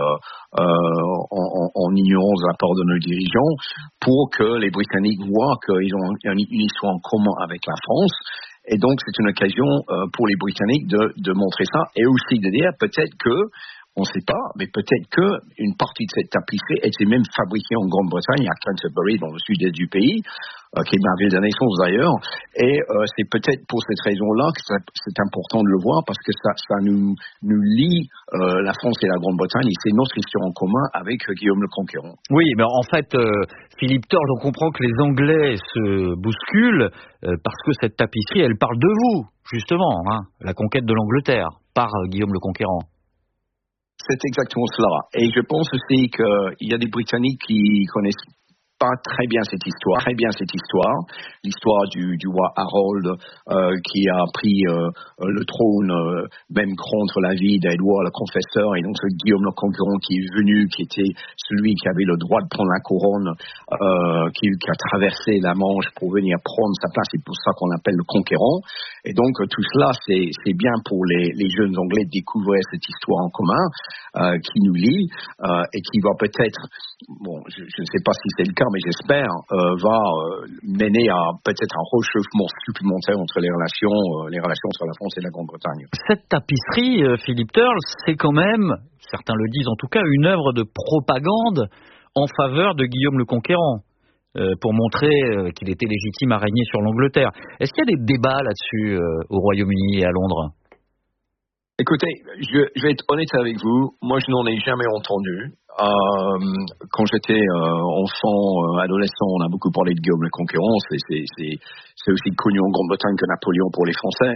en ignorance de la part de nos dirigeants pour que les Britanniques voient qu'ils ont une histoire en commun avec la France. Et donc, c'est une occasion pour les Britanniques de montrer ça et aussi de dire peut-être que, on ne sait pas, mais peut-être qu'une partie de cette tapisserie était même fabriquée en Grande-Bretagne, à Canterbury, dans le sud-est du pays, qui est ma ville de naissance d'ailleurs. Et c'est peut-être pour cette raison-là que c'est important de le voir, parce que ça nous lie la France et la Grande-Bretagne, et c'est notre histoire en commun avec Guillaume le Conquérant. Oui, mais en fait, Philippe Turle, on comprend que les Anglais se bousculent, parce que cette tapisserie, elle parle de vous, justement, hein, la conquête de l'Angleterre, par Guillaume le Conquérant. C'est exactement cela. Et je pense aussi qu'il y a des Britanniques qui connaissent pas très bien cette histoire. L'histoire du roi Harold qui a pris le trône même contre l'avis d'Édouard le Confesseur, et donc ce Guillaume le Conquérant qui est venu, qui était celui qui avait le droit de prendre la couronne, qui a traversé la Manche pour venir prendre sa place. C'est pour ça qu'on l'appelle le Conquérant. Et donc tout cela, c'est bien pour les jeunes Anglais de découvrir cette histoire en commun qui nous lie et qui va peut-être, bon, je ne sais pas si c'est le cas, mais j'espère, va mener à peut-être un réchauffement supplémentaire entre les relations entre la France et la Grande-Bretagne. Cette tapisserie, Philippe Turle, c'est quand même, certains le disent en tout cas, une œuvre de propagande en faveur de Guillaume le Conquérant, pour montrer qu'il était légitime à régner sur l'Angleterre. Est-ce qu'il y a des débats là-dessus au Royaume-Uni et à Londres ? Écoutez, je vais être honnête avec vous, moi je n'en ai jamais entendu. Quand j'étais enfant, adolescent, on a beaucoup parlé de Guillaume le Conquérant. C'est aussi connu en Grande-Bretagne que Napoléon pour les Français.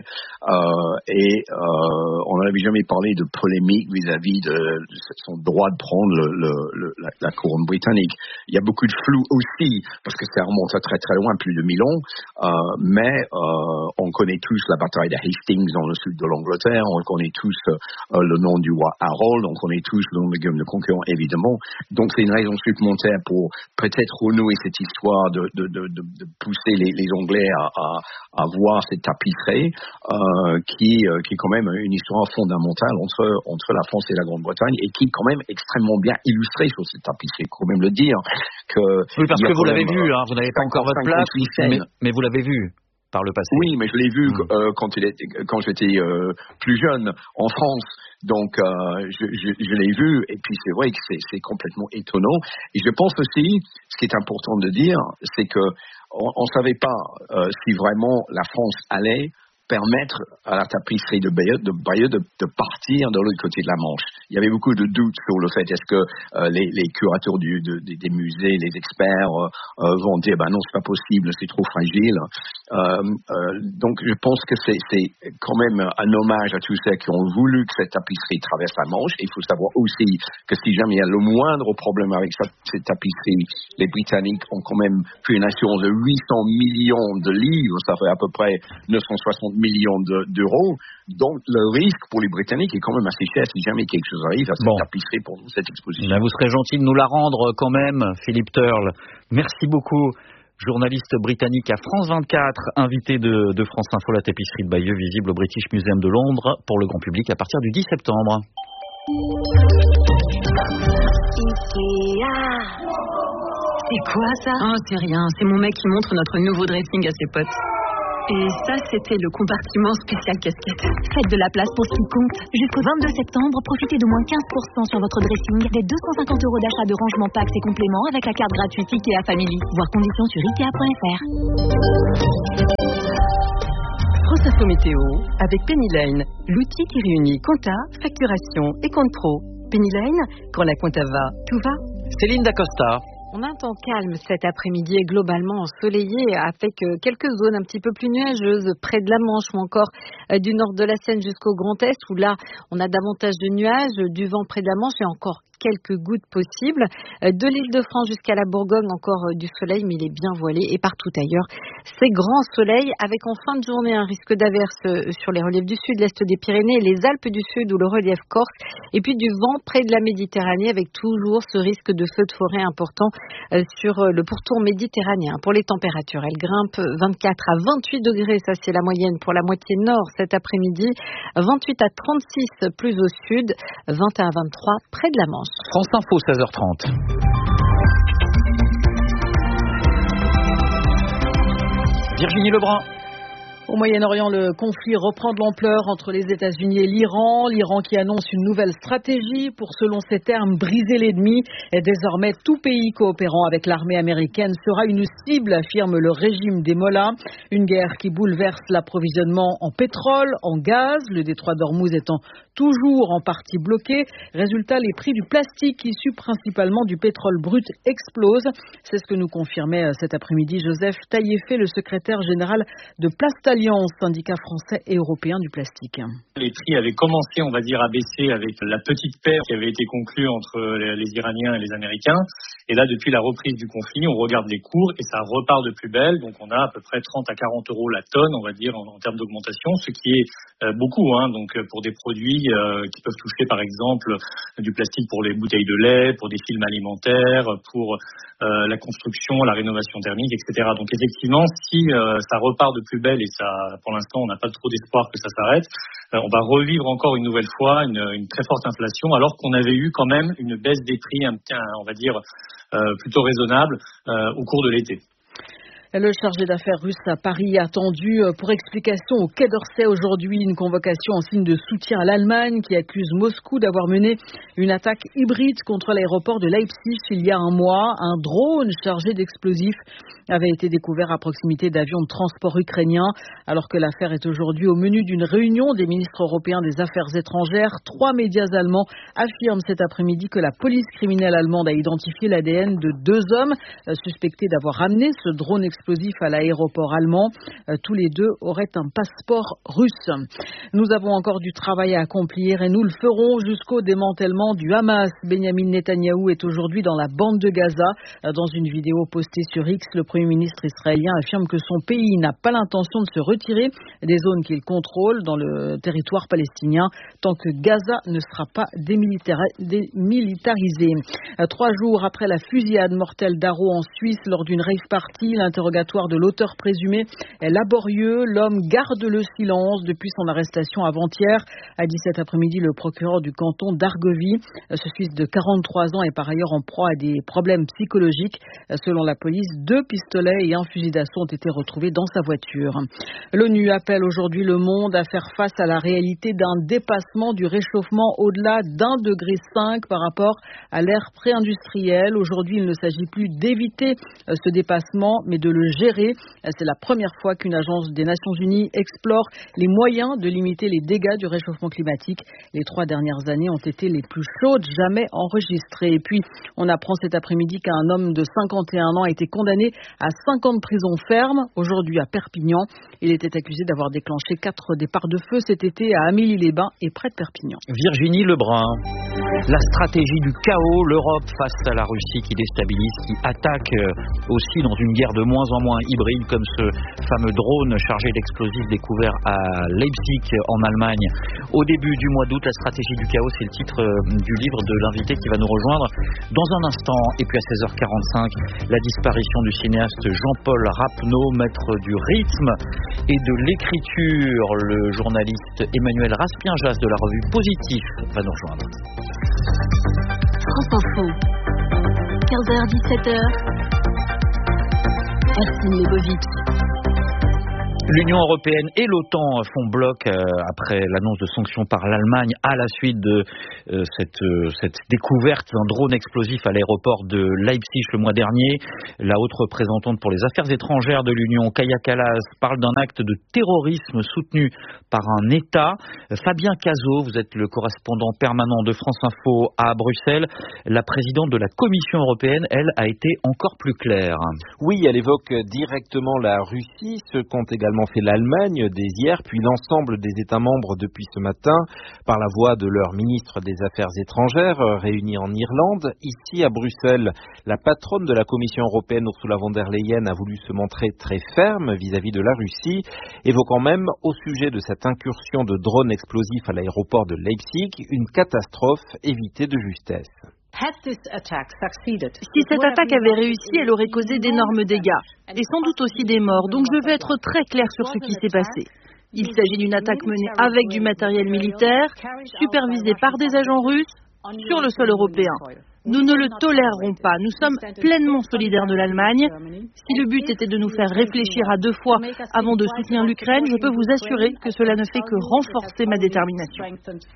On n'avait jamais parlé de polémique vis-à-vis de son droit de prendre la couronne britannique. Il y a beaucoup de flou aussi, parce que ça remonte à très très loin, plus de 1000 ans. Mais on connaît tous la bataille de Hastings dans le sud de l'Angleterre. On connaît tous le nom du roi Harold. On connaît tous le nom de Guillaume le Conquérant, évidemment. Donc c'est une raison supplémentaire pour peut-être renouer cette histoire de pousser les Anglais à voir cette tapisserie qui est quand même une histoire fondamentale entre la France et la Grande-Bretagne, et qui est quand même extrêmement bien illustrée sur cette tapisserie. Il faut même le dire. Oui, parce que vous l'avez vu, hein, vous n'avez pas encore votre place, mais vous l'avez vu. par le passé. Oui, mais je l'ai vu quand j'étais plus jeune en France. Donc, je l'ai vu, et puis c'est vrai que c'est complètement étonnant. Et je pense aussi, ce qui est important de dire, c'est que on savait pas si vraiment la France allait permettre à la tapisserie de Bayeux de partir de l'autre côté de la Manche. Il y avait beaucoup de doutes sur le fait est-ce que les curateurs des musées, les experts vont dire non, c'est pas possible, c'est trop fragile. Donc je pense que c'est quand même un hommage à tous ceux qui ont voulu que cette tapisserie traverse la Manche. Il faut savoir aussi que si jamais il y a le moindre problème avec cette tapisserie, les Britanniques ont quand même fait une assurance de 800 millions de livres, ça fait à peu près 960 millions d'euros. Donc le risque pour les Britanniques est quand même assez cher si jamais quelque chose arrive à cette tapisserie pour cette exposition. Vous serez gentil de nous la rendre quand même, Philippe Turle. Merci beaucoup. Journaliste britannique à France 24, invité de France Info, la tapisserie de Bayeux, visible au British Museum de Londres pour le grand public à partir du 10 septembre. C'est quoi ça? Oh, c'est rien, c'est mon mec qui montre notre nouveau dressing à ses potes. Et ça, c'était le compartiment spécial casquette. Faites de la place pour ce qui compte. Jusqu'au 22 septembre, profitez de moins 15% sur votre dressing, des 250 € d'achat de rangement packs et compléments avec la carte gratuite IKEA Family. Voir conditions sur ikea.fr. France Info Météo avec Penny Lane, l'outil qui réunit compta, facturation et compte pro. Penny Lane, quand la compta va, tout va. Céline Dacosta. On a un temps calme cet après-midi et globalement ensoleillé avec quelques zones un petit peu plus nuageuses près de la Manche ou encore du nord de la Seine jusqu'au Grand Est où là on a davantage de nuages, du vent près de la Manche et encore quelques gouttes possibles. De l'Île-de-France jusqu'à la Bourgogne, encore du soleil, mais il est bien voilé. Et partout ailleurs, c'est grand soleil avec en fin de journée un risque d'averse sur les reliefs du sud, l'est des Pyrénées, les Alpes du Sud ou le relief corse. Et puis du vent près de la Méditerranée avec toujours ce risque de feu de forêt important sur le pourtour méditerranéen. Pour les températures, elles grimpent 24 à 28 degrés, ça c'est la moyenne pour la moitié nord cet après-midi, 28 à 36 plus au sud, 21 à 23 près de la Manche. France Info, 16h30. Virginie Lebrun. Au Moyen-Orient, le conflit reprend de l'ampleur entre les États-Unis et l'Iran. L'Iran qui annonce une nouvelle stratégie pour, selon ses termes, briser l'ennemi. Et désormais, tout pays coopérant avec l'armée américaine sera une cible, affirme le régime des Mollahs. Une guerre qui bouleverse l'approvisionnement en pétrole, en gaz, le détroit d'Ormuz étant toujours en partie bloqué. Résultat, les prix du plastique issus principalement du pétrole brut explosent. C'est ce que nous confirmait cet après-midi Joseph Taïefé, le secrétaire général de Plastalliance, syndicat français et européen du plastique. Les prix avaient commencé, on va dire, à baisser avec la petite paix qui avait été conclue entre les Iraniens et les Américains. Et là, depuis la reprise du conflit, on regarde les cours et ça repart de plus belle. Donc, on a à peu près 30 à 40 € la tonne, on va dire, en termes d'augmentation, ce qui est beaucoup, donc pour des produits qui peuvent toucher, par exemple, du plastique pour les bouteilles de lait, pour des films alimentaires, pour la construction, la rénovation thermique, etc. Donc, effectivement, si ça repart de plus belle et ça, pour l'instant, on n'a pas trop d'espoir que ça s'arrête, on va revivre encore une nouvelle fois une très forte inflation, alors qu'on avait eu quand même une baisse des prix, on va dire, plutôt raisonnable au cours de l'été. Le chargé d'affaires russe à Paris attendu pour explication au Quai d'Orsay aujourd'hui, une convocation en signe de soutien à l'Allemagne qui accuse Moscou d'avoir mené une attaque hybride contre l'aéroport de Leipzig il y a un mois. Un drone chargé d'explosifs avait été découvert à proximité d'avions de transport ukrainiens. Alors que l'affaire est aujourd'hui au menu d'une réunion des ministres européens des Affaires étrangères, 3 médias allemands affirment cet après-midi que la police criminelle allemande a identifié l'ADN de 2 hommes suspectés d'avoir ramené ce drone explosif à l'aéroport allemand. Tous les 2 auraient un passeport russe. Nous avons encore du travail à accomplir et nous le ferons jusqu'au démantèlement du Hamas. Benyamin Netanyahou est aujourd'hui dans la bande de Gaza. Dans une vidéo postée sur X, le Premier ministre israélien affirme que son pays n'a pas l'intention de se retirer des zones qu'il contrôle dans le territoire palestinien tant que Gaza ne sera pas démilitarisé. 3 jours après la fusillade mortelle d'Aro en Suisse lors d'une rave party, l'interrogatoire L'interrogatoire de l'auteur présumé est laborieux. L'homme garde le silence depuis son arrestation avant-hier. A dit cet après-midi le procureur du canton d'Argovie. Ce Suisse de 43 ans est par ailleurs en proie à des problèmes psychologiques. Selon la police, 2 pistolets et un fusil d'assaut ont été retrouvés dans sa voiture. L'ONU appelle aujourd'hui le monde à faire face à la réalité d'un dépassement du réchauffement au-delà d'1,5 degré par rapport à l'ère pré-industrielle. Aujourd'hui, il ne s'agit plus d'éviter ce dépassement, mais de le gérer. C'est la première fois qu'une agence des Nations Unies explore les moyens de limiter les dégâts du réchauffement climatique. Les 3 dernières années ont été les plus chaudes jamais enregistrées. Et puis, on apprend cet après-midi qu'un homme de 51 ans a été condamné à 5 ans de prison ferme, aujourd'hui à Perpignan. Il était accusé d'avoir déclenché 4 départs de feu cet été à Amélie-les-Bains et près de Perpignan. Virginie Lebrun. La stratégie du chaos, l'Europe face à la Russie qui déstabilise, qui attaque aussi dans une guerre de moins en moins hybride, comme ce fameux drone chargé d'explosifs découvert à Leipzig en Allemagne. Au début du mois d'août, la stratégie du chaos, c'est le titre du livre de l'invité qui va nous rejoindre dans un instant. Et puis à 16h45, la disparition du cinéaste Jean-Paul Rapneau, maître du rythme et de l'écriture. Le journaliste Emmanuel Raspien-Jas de la revue Positif va nous rejoindre. France Info, 15h-17h, Ercine Lebovitch. L'Union européenne et l'OTAN font bloc après l'annonce de sanctions par l'Allemagne à la suite de cette découverte d'un drone explosif à l'aéroport de Leipzig le mois dernier. La haute représentante pour les affaires étrangères de l'Union, Kaja Kallas, parle d'un acte de terrorisme soutenu par un État. Fabien Cazot, vous êtes le correspondant permanent de France Info à Bruxelles. La présidente de la Commission européenne, elle, a été encore plus claire. Oui, elle évoque directement la Russie, ce qu'ont également fait l'Allemagne dès hier, puis l'ensemble des États membres depuis ce matin, par la voix de leur ministre des Affaires étrangères réunis en Irlande. Ici à Bruxelles, la patronne de la Commission européenne, Ursula von der Leyen, a voulu se montrer très ferme vis-à-vis de la Russie, évoquant même au sujet de cette incursion de drones explosifs à l'aéroport de Leipzig une catastrophe évitée de justesse. Si cette attaque avait réussi, elle aurait causé d'énormes dégâts et sans doute aussi des morts. Donc je veux être très clair sur ce qui s'est passé. Il s'agit d'une attaque menée avec du matériel militaire, supervisée par des agents russes, sur le sol européen. Nous ne le tolérerons pas. Nous sommes pleinement solidaires de l'Allemagne. Si le but était de nous faire réfléchir à 2 fois avant de soutenir l'Ukraine, je peux vous assurer que cela ne fait que renforcer ma détermination.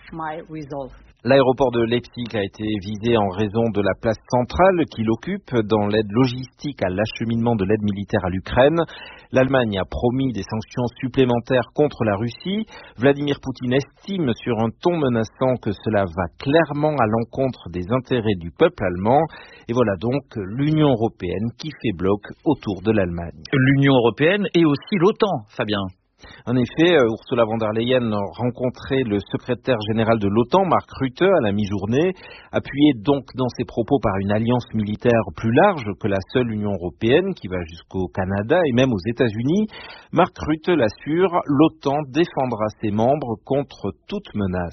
L'aéroport de Leipzig a été visé en raison de la place centrale qu'il occupe dans l'aide logistique à l'acheminement de l'aide militaire à l'Ukraine. L'Allemagne a promis des sanctions supplémentaires contre la Russie. Vladimir Poutine estime sur un ton menaçant que cela va clairement à l'encontre des intérêts du peuple allemand. Et voilà donc l'Union européenne qui fait bloc autour de l'Allemagne. L'Union européenne et aussi l'OTAN, Fabien. En effet, Ursula von der Leyen rencontrait le secrétaire général de l'OTAN, Mark Rutte, à la mi-journée, appuyé donc dans ses propos par une alliance militaire plus large que la seule Union européenne, qui va jusqu'au Canada et même aux États-Unis. Mark Rutte l'assure, l'OTAN défendra ses membres contre toute menace.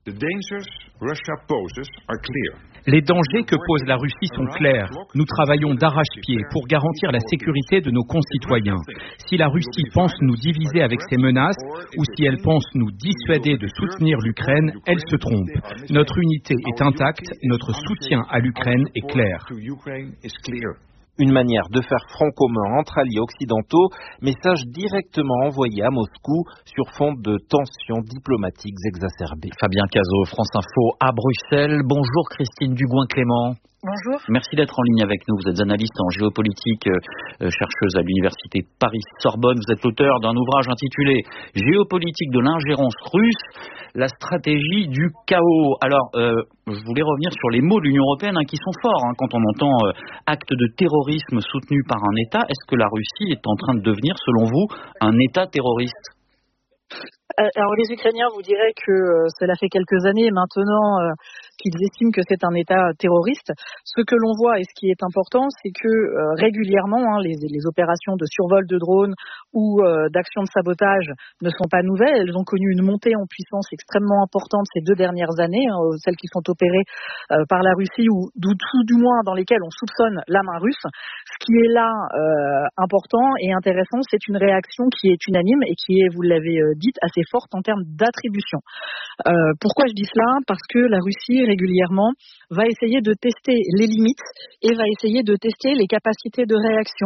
Les dangers que pose la Russie sont clairs. Nous travaillons d'arrache-pied pour garantir la sécurité de nos concitoyens. Si la Russie pense nous diviser avec ses menaces ou si elle pense nous dissuader de soutenir l'Ukraine, elle se trompe. Notre unité est intacte, notre soutien à l'Ukraine est clair. Une manière de faire front commun entre alliés occidentaux, message directement envoyé à Moscou sur fond de tensions diplomatiques exacerbées. Fabien Cazot, France Info à Bruxelles. Bonjour Christine Dugoin-Clément. Bonjour. Merci d'être en ligne avec nous. Vous êtes analyste en géopolitique, chercheuse à l'université Paris-Sorbonne. Vous êtes l'auteur d'un ouvrage intitulé « Géopolitique de l'ingérence russe, la stratégie du chaos ». Alors, je voulais revenir sur les mots de l'Union européenne qui sont forts. Quand on entend acte de terrorisme soutenu par un État, est-ce que la Russie est en train de devenir, selon vous, un État terroriste ? Alors les Ukrainiens vous diraient que cela fait quelques années maintenant, qu'ils estiment que c'est un État terroriste. Ce que l'on voit et ce qui est important, c'est que régulièrement, les opérations de survol de drones ou d'actions de sabotage ne sont pas nouvelles. Elles ont connu une montée en puissance extrêmement importante ces 2 dernières années, celles qui sont opérées par la Russie ou tout du moins dans lesquelles on soupçonne la main russe. Ce qui est là important et intéressant, c'est une réaction qui est unanime et qui est, vous l'avez dit, assez forte en termes d'attribution. Pourquoi je dis cela ? Parce que la Russie régulièrement va essayer de tester les limites et va essayer de tester les capacités de réaction.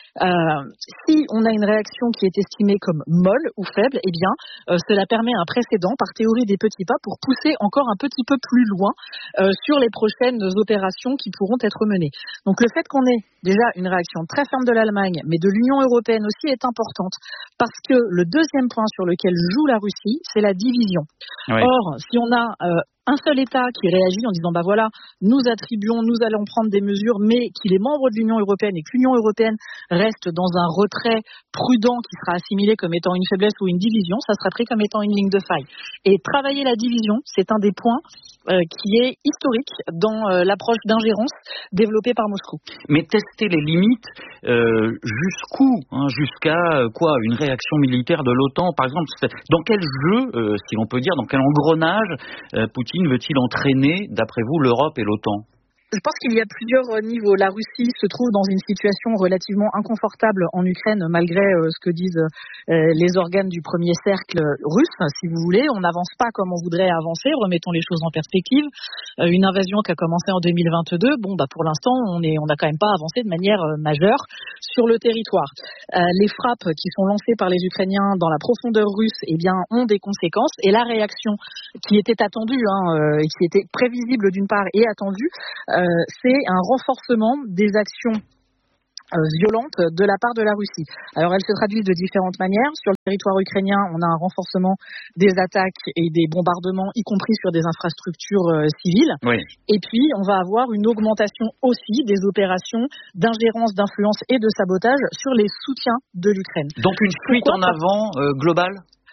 Si on a une réaction qui est estimée comme molle ou faible, eh bien, cela permet un précédent, par théorie des petits pas, pour pousser encore un petit peu plus loin sur les prochaines opérations qui pourront être menées. Donc le fait qu'on ait déjà une réaction très ferme de l'Allemagne, mais de l'Union européenne aussi, est importante, parce que le deuxième point sur lequel joue la Russie, c'est la division. Oui. Or, si on a un seul État qui réagit en disant bah voilà, nous attribuons, nous allons prendre des mesures, mais qu'il est membre de l'Union européenne et que l'Union européenne reste dans un retrait prudent qui sera assimilé comme étant une faiblesse ou une division, ça sera pris comme étant une ligne de faille. Et travailler la division, c'est un des points qui est historique dans l'approche d'ingérence développée par Moscou. Mais tester les limites, jusqu'où, jusqu'à quoi, une réaction militaire de l'OTAN, par exemple, dans quel jeu, si l'on peut dire, dans quel engrenage Poutine veut-il entraîner, d'après vous, l'Europe et l'OTAN ? Je pense qu'il y a plusieurs niveaux. La Russie se trouve dans une situation relativement inconfortable en Ukraine, malgré ce que disent les organes du premier cercle russe, si vous voulez. On n'avance pas comme on voudrait avancer, remettons les choses en perspective. Une invasion qui a commencé en 2022, pour l'instant, on n'a quand même pas avancé de manière majeure sur le territoire. Les frappes qui sont lancées par les Ukrainiens dans la profondeur russe, ont des conséquences. Et la réaction qui était attendue, et qui était prévisible d'une part et attendue, c'est un renforcement des actions violentes de la part de la Russie. Alors elles se traduisent de différentes manières. Sur le territoire ukrainien, on a un renforcement des attaques et des bombardements, y compris sur des infrastructures civiles. Oui. Et puis on va avoir une augmentation aussi des opérations d'ingérence, d'influence et de sabotage sur les soutiens de l'Ukraine. Donc une fuite en avant globale ?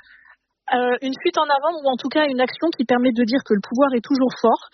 Une fuite en avant, ou en tout cas une action qui permet de dire que le pouvoir est toujours fort,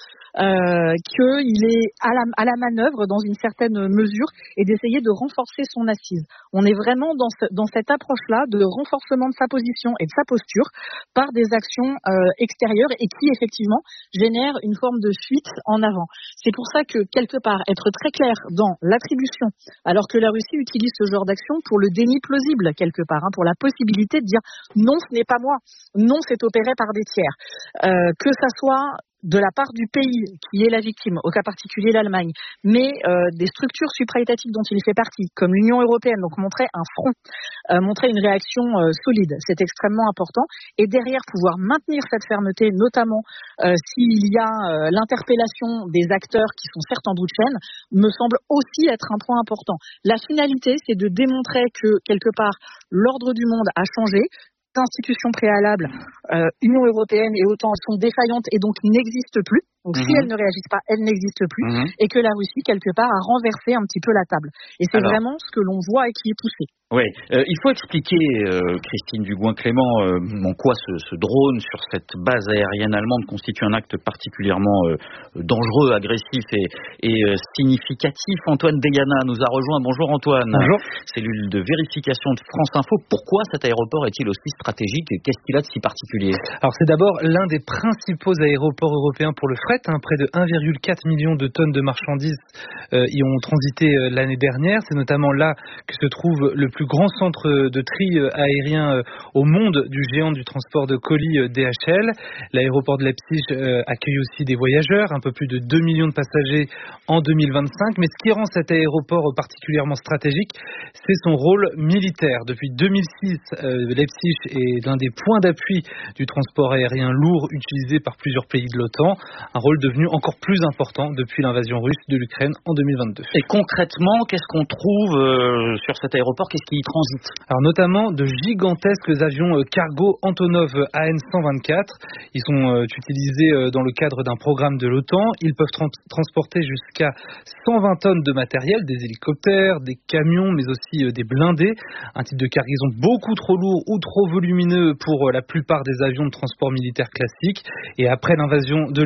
qu'il est à la manœuvre dans une certaine mesure, et d'essayer de renforcer son assise. On est vraiment dans cette approche-là de renforcement de sa position et de sa posture par des actions extérieures, et qui effectivement génèrent une forme de fuite en avant. C'est pour ça que quelque part être très clair dans l'attribution, alors que la Russie utilise ce genre d'action pour le déni plausible quelque part, pour la possibilité de dire non, ce n'est pas moi, non, c'est opéré par des tiers, que ça soit de la part du pays qui est la victime, au cas particulier l'Allemagne, mais des structures supra-étatiques dont il fait partie, comme l'Union européenne, donc montrer un front, montrer une réaction solide, c'est extrêmement important, et derrière pouvoir maintenir cette fermeté, notamment s'il y a l'interpellation des acteurs qui sont certes en bout de chaîne, me semble aussi être un point important. La finalité, c'est de démontrer que quelque part l'ordre du monde a changé, institutions préalables, Union européenne et OTAN sont défaillantes et donc n'existent plus. Donc si elles ne réagissent pas, elles n'existent plus. Et que la Russie, quelque part, a renversé un petit peu la table. Et c'est vraiment ce que l'on voit et qui est poussé. Oui, il faut expliquer, Christine Dugouin-Clément, en quoi ce drone sur cette base aérienne allemande constitue un acte particulièrement dangereux, agressif et significatif. Antoine Deyana nous a rejoint. Bonjour Antoine. Bonjour. Cellule de vérification de France Info. Pourquoi cet aéroport est-il aussi stratégique et qu'est-ce qu'il a de si particulier ? Alors c'est d'abord l'un des principaux aéroports européens pour le fret. Près de 1,4 million de tonnes de marchandises y ont transité l'année dernière. C'est notamment là que se trouve le plus grand centre de tri aérien au monde du géant du transport de colis DHL. L'aéroport de Leipzig accueille aussi des voyageurs, un peu plus de 2 millions de passagers en 2025. Mais ce qui rend cet aéroport particulièrement stratégique, c'est son rôle militaire. Depuis 2006, Leipzig est l'un des points d'appui du transport aérien lourd utilisé par plusieurs pays de l'OTAN. Un rôle devenu encore plus important depuis l'invasion russe de l'Ukraine en 2022. Et concrètement, qu'est-ce qu'on trouve sur cet aéroport ? Qu'est-ce qui y transite ? Alors notamment de gigantesques avions cargo Antonov AN-124. Ils sont utilisés dans le cadre d'un programme de l'OTAN. Ils peuvent transporter jusqu'à 120 tonnes de matériel, des hélicoptères, des camions, mais aussi des blindés. Un type de cargaison beaucoup trop lourd ou trop volumineux pour la plupart des avions de transport militaire classiques. Et après l'invasion de l'Ukraine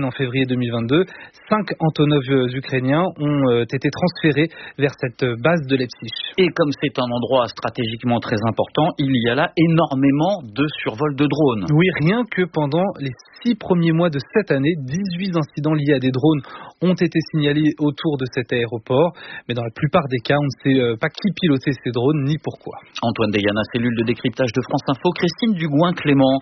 en février 2022. 5 Antonov ukrainiens ont été transférés vers cette base de Leipzig. Et comme c'est un endroit stratégiquement très important, il y a là énormément de survols de drones. Oui, rien que pendant les 6 premiers mois de cette année, 18 incidents liés à des drones ont été signalés autour de cet aéroport. Mais dans la plupart des cas, on ne sait pas qui pilotait ces drones ni pourquoi. Antoine Deyana, cellule de décryptage de France Info. Christine Dugoin-Clément,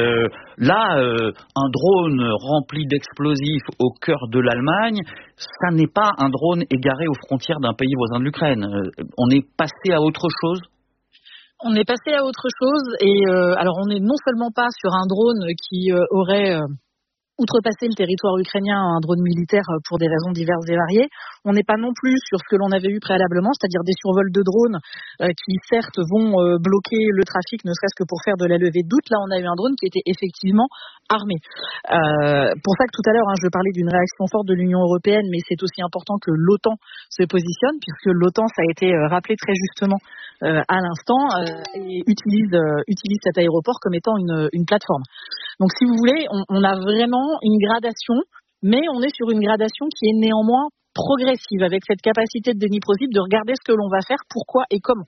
un drone rempli d'explosifs au cœur de l'Allemagne, ça n'est pas un drone égaré aux frontières d'un pays voisin de l'Ukraine. On est passé à autre chose ? On est passé à autre chose et alors on n'est non seulement pas sur un drone qui aurait outrepassé le territoire ukrainien, un drone militaire pour des raisons diverses et variées. On n'est pas non plus sur ce que l'on avait eu préalablement, c'est-à-dire des survols de drones qui certes vont bloquer le trafic, ne serait-ce que pour faire de la levée de doute. Là, on a eu un drone qui était effectivement armé. Pour ça que tout à l'heure, je parlais d'une réaction forte de l'Union européenne, mais c'est aussi important que l'OTAN se positionne, puisque l'OTAN, ça a été rappelé très justement à l'instant, et utilise cet aéroport comme étant une plateforme. Donc si vous voulez, on a vraiment une gradation, mais on est sur une gradation qui est néanmoins progressive, avec cette capacité de déni possible de regarder ce que l'on va faire, pourquoi et comment.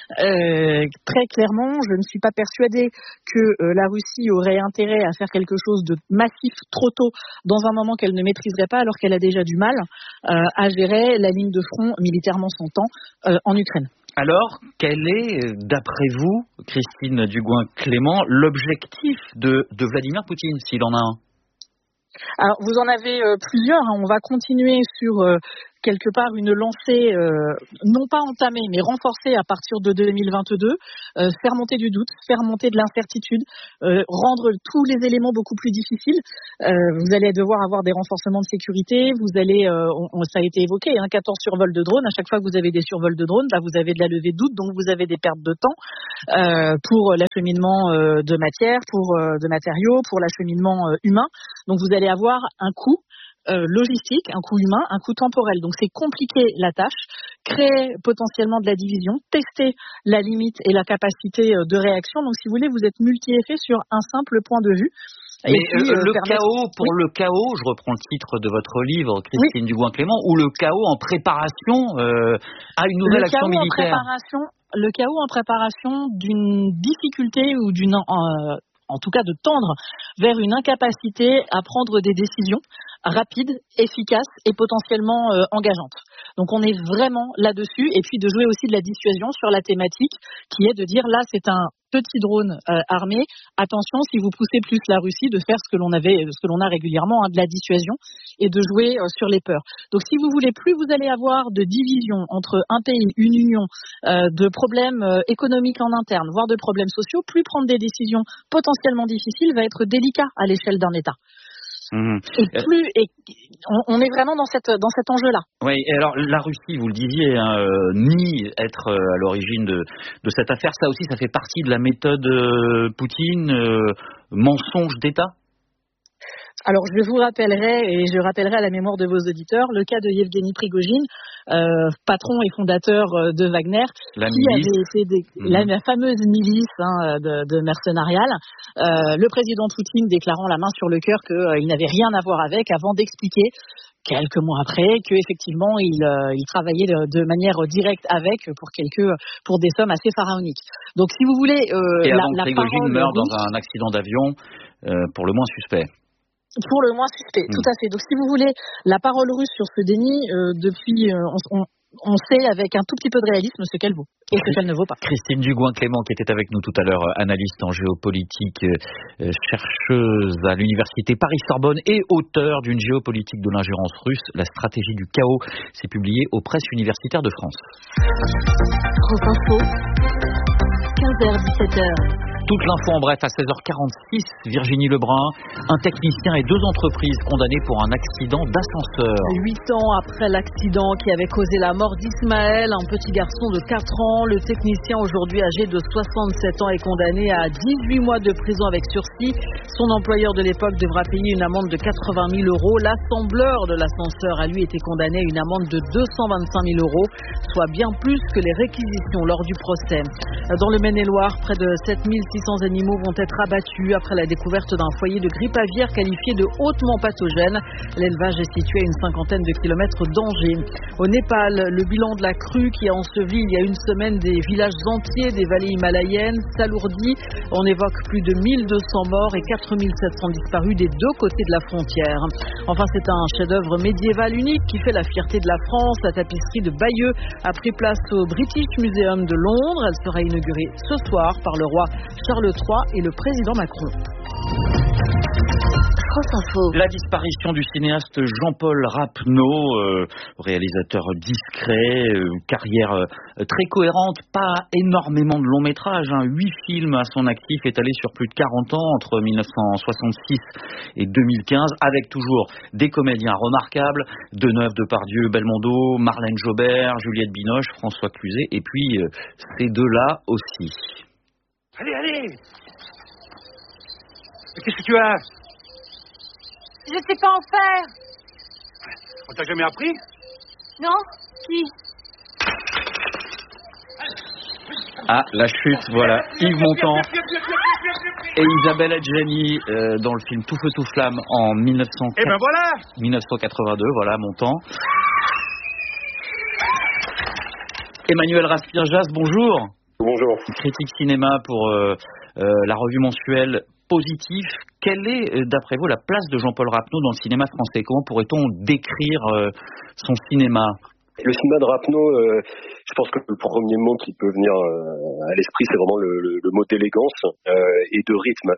Très clairement, je ne suis pas persuadée que la Russie aurait intérêt à faire quelque chose de massif trop tôt dans un moment qu'elle ne maîtriserait pas, alors qu'elle a déjà du mal à gérer la ligne de front militairement s'entend en Ukraine. Alors, quel est, d'après vous, Christine Dugoin-Clément, l'objectif de Vladimir Poutine, s'il en a un ? Alors, vous en avez plusieurs. On va continuer sur quelque part une lancée non pas entamée mais renforcée à partir de 2022, faire monter du doute, faire monter de l'incertitude, rendre tous les éléments beaucoup plus difficiles. Vous allez devoir avoir des renforcements de sécurité, vous allez, ça a été évoqué, 14 survols de drones. À chaque fois que vous avez des survols de drones, là vous avez de la levée de doute, donc vous avez des pertes de temps pour l'acheminement de matière, de matériaux, pour l'acheminement humain. Donc vous allez avoir un coût logistique, un coût humain, un coût temporel. Donc c'est compliquer la tâche, créer potentiellement de la division, tester la limite et la capacité de réaction. Donc si vous voulez, vous êtes multi-effet sur un simple point de vue. Mais le chaos, je reprends le titre de votre livre, Christine Dugoin-Clément, ou le chaos en préparation à une nouvelle action militaire. Le chaos en préparation d'une difficulté ou en tout cas de tendre vers une incapacité à prendre des décisions rapides, efficaces et potentiellement engageantes. Donc on est vraiment là-dessus, et puis de jouer aussi de la dissuasion sur la thématique qui est de dire là c'est un petit drone armé, attention si vous poussez plus la Russie de faire ce que l'on a régulièrement, de la dissuasion et de jouer sur les peurs. Donc si vous voulez, plus vous allez avoir de division entre un pays, une union, de problèmes économiques en interne, voire de problèmes sociaux, plus prendre des décisions potentiellement difficiles va être délicat à l'échelle d'un État. Et on est vraiment dans cet enjeu-là. Oui, et alors la Russie, vous le disiez, nie être à l'origine de cette affaire. Ça aussi, ça fait partie de la méthode Poutine, mensonge d'État. Alors je vous rappellerai, et je rappellerai à la mémoire de vos auditeurs, le cas de Yevgeny Prigojine, patron et fondateur de Wagner, qui avait été la fameuse milice de mercenariale. Le président Poutine déclarant la main sur le cœur qu'il n'avait rien à voir avec, avant d'expliquer quelques mois après qu'effectivement il travaillait de manière directe avec pour des sommes assez pharaoniques. Donc si vous voulez, et avant que Prigojine meurt dans un accident d'avion, pour le moins suspect. Pour le moins suspect, tout à fait. Donc si vous voulez, la parole russe sur ce déni, depuis, on sait avec un tout petit peu de réalisme ce qu'elle vaut et ce qu'elle ne vaut pas. Christine Dugoin-Clément, qui était avec nous tout à l'heure, analyste en géopolitique, chercheuse à l'université Paris-Sorbonne et auteure d'une géopolitique de l'ingérence russe, la stratégie du chaos. C'est publié aux presses universitaires de France. France Info, 15h-17h. Toute l'info en bref à 16h46, Virginie Lebrun, un technicien et 2 entreprises condamnées pour un accident d'ascenseur. 8 ans après l'accident qui avait causé la mort d'Ismaël, un petit garçon de 4 ans, le technicien aujourd'hui âgé de 67 ans est condamné à 18 mois de prison avec sursis. Son employeur de l'époque devra payer une amende de 80 000 €. L'assembleur de l'ascenseur a lui été condamné à une amende de 225 000 €, soit bien plus que les réquisitions lors du procès. Dans le Maine-et-Loire, près de 7600 600 animaux vont être abattus après la découverte d'un foyer de grippe aviaire qualifié de hautement pathogène. L'élevage est situé à une 50aine de kilomètres d'Angers. Au Népal, le bilan de la crue qui a enseveli il y a une semaine des villages entiers des vallées himalayennes s'alourdit. On évoque plus de 1200 morts et 4700 disparus des deux côtés de la frontière. Enfin, c'est un chef-d'œuvre médiéval unique qui fait la fierté de la France. La tapisserie de Bayeux a pris place au British Museum de Londres. Elle sera inaugurée ce soir par le roi Charles III et le président Macron. La disparition du cinéaste Jean-Paul Rapneau, réalisateur discret, carrière très cohérente, pas énormément de longs métrages, 8 films à son actif étalés sur plus de 40 ans entre 1966 et 2015, avec toujours des comédiens remarquables, Deneuve, Depardieu, Belmondo, Marlène Jobert, Juliette Binoche, François Cluzet, et puis ces deux-là aussi. Allez, qu'est-ce que tu as? Je sais pas en faire. On t'a jamais appris? Non? Qui? Ah, la chute, voilà. Yves Montand et Isabelle Adjani dans le film Tout feu, tout flamme en 1982, voilà, Montand. Emmanuel Raspierjas, bonjour. Bonjour. Critique cinéma pour la revue mensuelle Positif. Quelle est, d'après vous, la place de Jean-Paul Rapneau dans le cinéma français? Comment pourrait-on décrire son cinéma? Le cinéma de Rapneau, je pense que le premier mot qui peut venir à l'esprit, c'est vraiment le mot d'élégance et de rythme.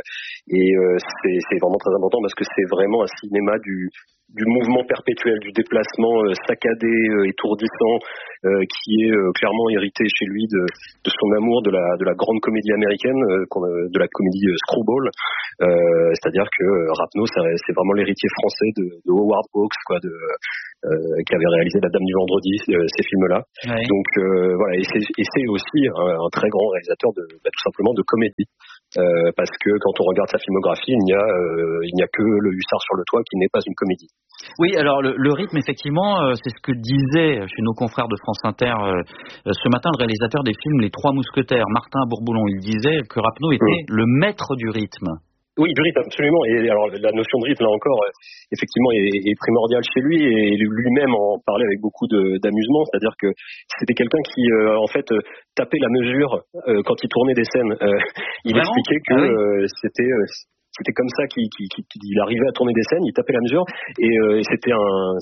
C'est vraiment très important parce que c'est vraiment un cinéma du mouvement perpétuel, du déplacement saccadé, étourdissant, qui est clairement hérité chez lui de son amour de la grande comédie américaine, de la comédie screwball. C'est-à-dire que Rapneau, c'est vraiment l'héritier français de Howard Hawks, qui avait réalisé La Dame du Vendredi, ces films-là. Ouais. Donc voilà, et c'est aussi un très grand réalisateur tout simplement de comédie. Parce que quand on regarde sa filmographie, il n'y a que Le Hussard sur le toit qui n'est pas une comédie. Oui, alors le rythme, effectivement, c'est ce que disait chez nos confrères de France Inter ce matin le réalisateur des films Les Trois Mousquetaires, Martin Bourboulon. Il disait que Rapneau était le maître du rythme. Oui, du rythme, absolument. Et alors la notion de rythme, là encore, effectivement, est primordiale chez lui, et lui-même en parlait avec beaucoup d'amusement. C'est-à-dire que c'était quelqu'un qui, en fait, tapait la mesure quand il tournait des scènes. Il expliquait que c'était comme ça qu'il arrivait à tourner des scènes, il tapait la mesure, et c'était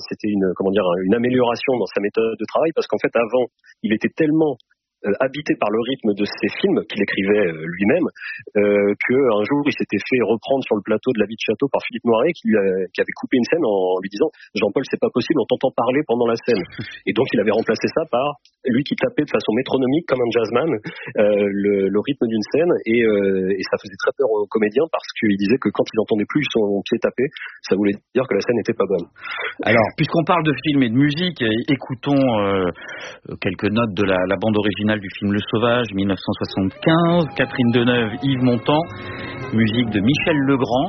une amélioration dans sa méthode de travail, parce qu'en fait, avant, il était tellement habité par le rythme de ses films qu'il écrivait lui-même, qu'un jour il s'était fait reprendre sur le plateau de La Vie de Château par Philippe Noiret, qui avait coupé une scène en lui disant « Jean-Paul, c'est pas possible, on t'entend parler pendant la scène ». Et donc il avait remplacé ça par lui qui tapait de façon métronomique comme un jazzman le rythme d'une scène, et ça faisait très peur aux comédiens, parce qu'il disait que quand ils n'entendaient plus son pied taper, ça voulait dire que la scène n'était pas bonne. Alors, puisqu'on parle de film et de musique, écoutons quelques notes de la bande originale du film Le Sauvage, 1975, Catherine Deneuve, Yves Montand, musique de Michel Legrand.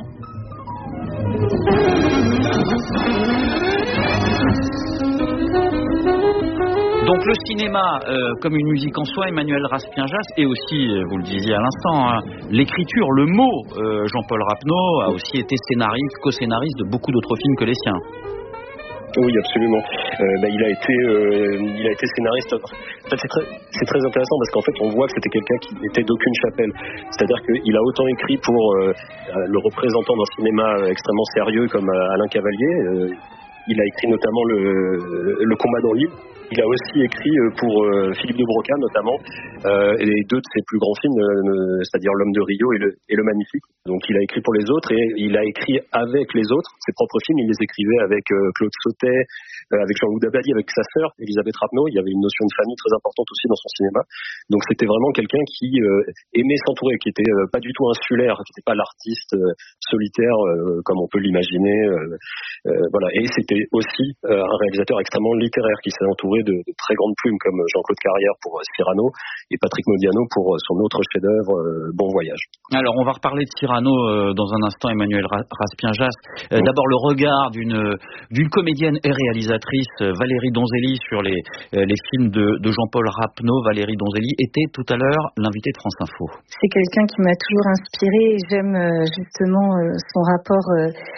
Donc le cinéma comme une musique en soi, Emmanuel Raspierjas, et aussi, vous le disiez à l'instant, l'écriture, le mot. Jean-Paul Rapneau a aussi été scénariste, co-scénariste de beaucoup d'autres films que les siens. Oui, absolument. Il a été scénariste. En fait, c'est très intéressant, parce qu'en fait, on voit que c'était quelqu'un qui n'était d'aucune chapelle. C'est-à-dire qu'il a autant écrit pour le représentant d'un cinéma extrêmement sérieux comme Alain Cavalier. Il a écrit notamment le Combat dans l'île. Il a aussi écrit pour Philippe de Broca notamment, et deux de ses plus grands films, c'est-à-dire L'Homme de Rio et le Magnifique. Donc il a écrit pour les autres, et il a écrit avec les autres. Ses propres films, il les écrivait avec Claude Sautet, avec Jean-Loup Dabadi, avec sa sœur Elisabeth Rapneau. Il y avait une notion de famille très importante aussi dans son cinéma. Donc c'était vraiment quelqu'un qui aimait s'entourer, qui était pas du tout insulaire, qui n'était pas l'artiste solitaire comme on peut l'imaginer. Voilà. Et c'était aussi un réalisateur extrêmement littéraire, qui s'est entouré entouré de très grandes plumes comme Jean-Claude Carrière pour Cyrano et Patrick Modiano pour son autre chef-d'œuvre Bon Voyage. Alors on va reparler de Cyrano dans un instant, Emmanuel Raspien-Jass. D'abord le regard d'une comédienne et réalisatrice, Valérie Donzelli, sur les films de Jean-Paul Rapneau. Valérie Donzelli était tout à l'heure l'invitée de France Info. C'est quelqu'un qui m'a toujours inspirée et j'aime justement son rapport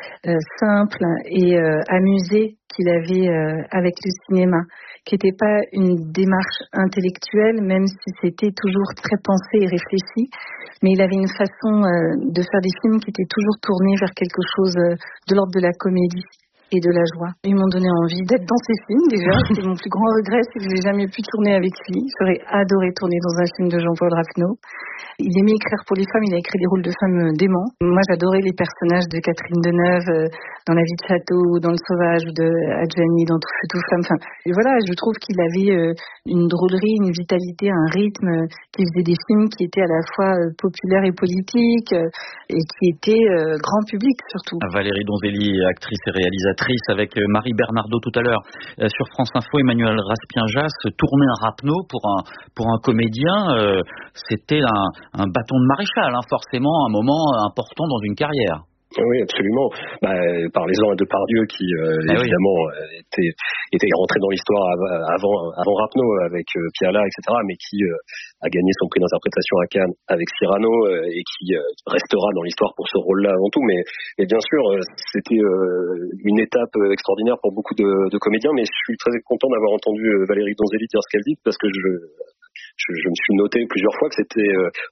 simple et amusé qu'il avait avec le cinéma, qui n'était pas une démarche intellectuelle, même si c'était toujours très pensé et réfléchi, mais il avait une façon de faire des films qui étaient toujours tournés vers quelque chose de l'ordre de la comédie et de la joie. Ils m'ont donné envie d'être dans ces films déjà. C'est mon plus grand regret, c'est que j'ai jamais pu tourner avec lui. J'aurais adoré tourner dans un film de Jean-Paul Rapneau. Il aimait écrire pour les femmes, il a écrit des rôles de femmes déments. Moi, j'adorais les personnages de Catherine Deneuve dans La vie de château, ou dans Le Sauvage, ou de Adjani, dans Tout feu, tout flamme. Enfin, et voilà, je trouve qu'il avait une drôlerie, une vitalité, un rythme, qui faisait des films qui étaient à la fois populaires et politiques, et qui étaient grand public surtout. Valérie Donzelli, actrice et réalisatrice, avec Marie Bernardo tout à l'heure sur France Info. Emmanuel Raspien-Jass, tourner un Rapneau pour un comédien, c'était un bâton de maréchal, forcément un moment important dans une carrière. Oui, absolument. Parlez-en à Depardieu qui évidemment était rentré dans l'histoire avant Rapneau avec Piala, etc., mais qui a gagné son prix d'interprétation à Cannes avec Cyrano et qui restera dans l'histoire pour ce rôle-là avant tout. Mais bien sûr, c'était une étape extraordinaire pour beaucoup de comédiens, mais je suis très content d'avoir entendu Valérie Donzelli dire ce qu'elle dit, parce que je me suis noté plusieurs fois que c'était,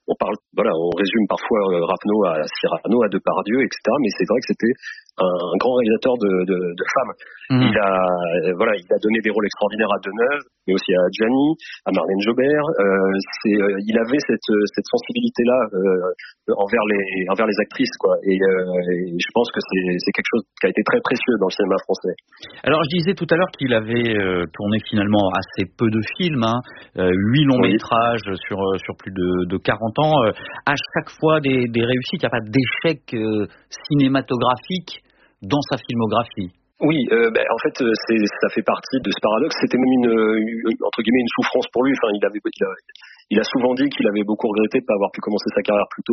on résume parfois Rapneau à Cyrano, à Depardieu, etc. Mais c'est vrai que c'était un grand réalisateur de femmes. Il a donné des rôles extraordinaires à Deneuve, mais aussi à Adjani, à Marlène Jobert. Il avait cette sensibilité-là envers les actrices, quoi. Et je pense que c'est quelque chose qui a été très précieux dans le cinéma français. Alors je disais tout à l'heure qu'il avait tourné finalement assez peu de films, 8 longs métrages sur plus de 40 ans. À chaque fois des réussites, il n'y a pas d'échec cinématographique dans sa filmographie. Oui, en fait, ça fait partie de ce paradoxe. C'était même entre guillemets une souffrance pour lui. Enfin, il a souvent dit qu'il avait beaucoup regretté de ne pas avoir pu commencer sa carrière plus tôt.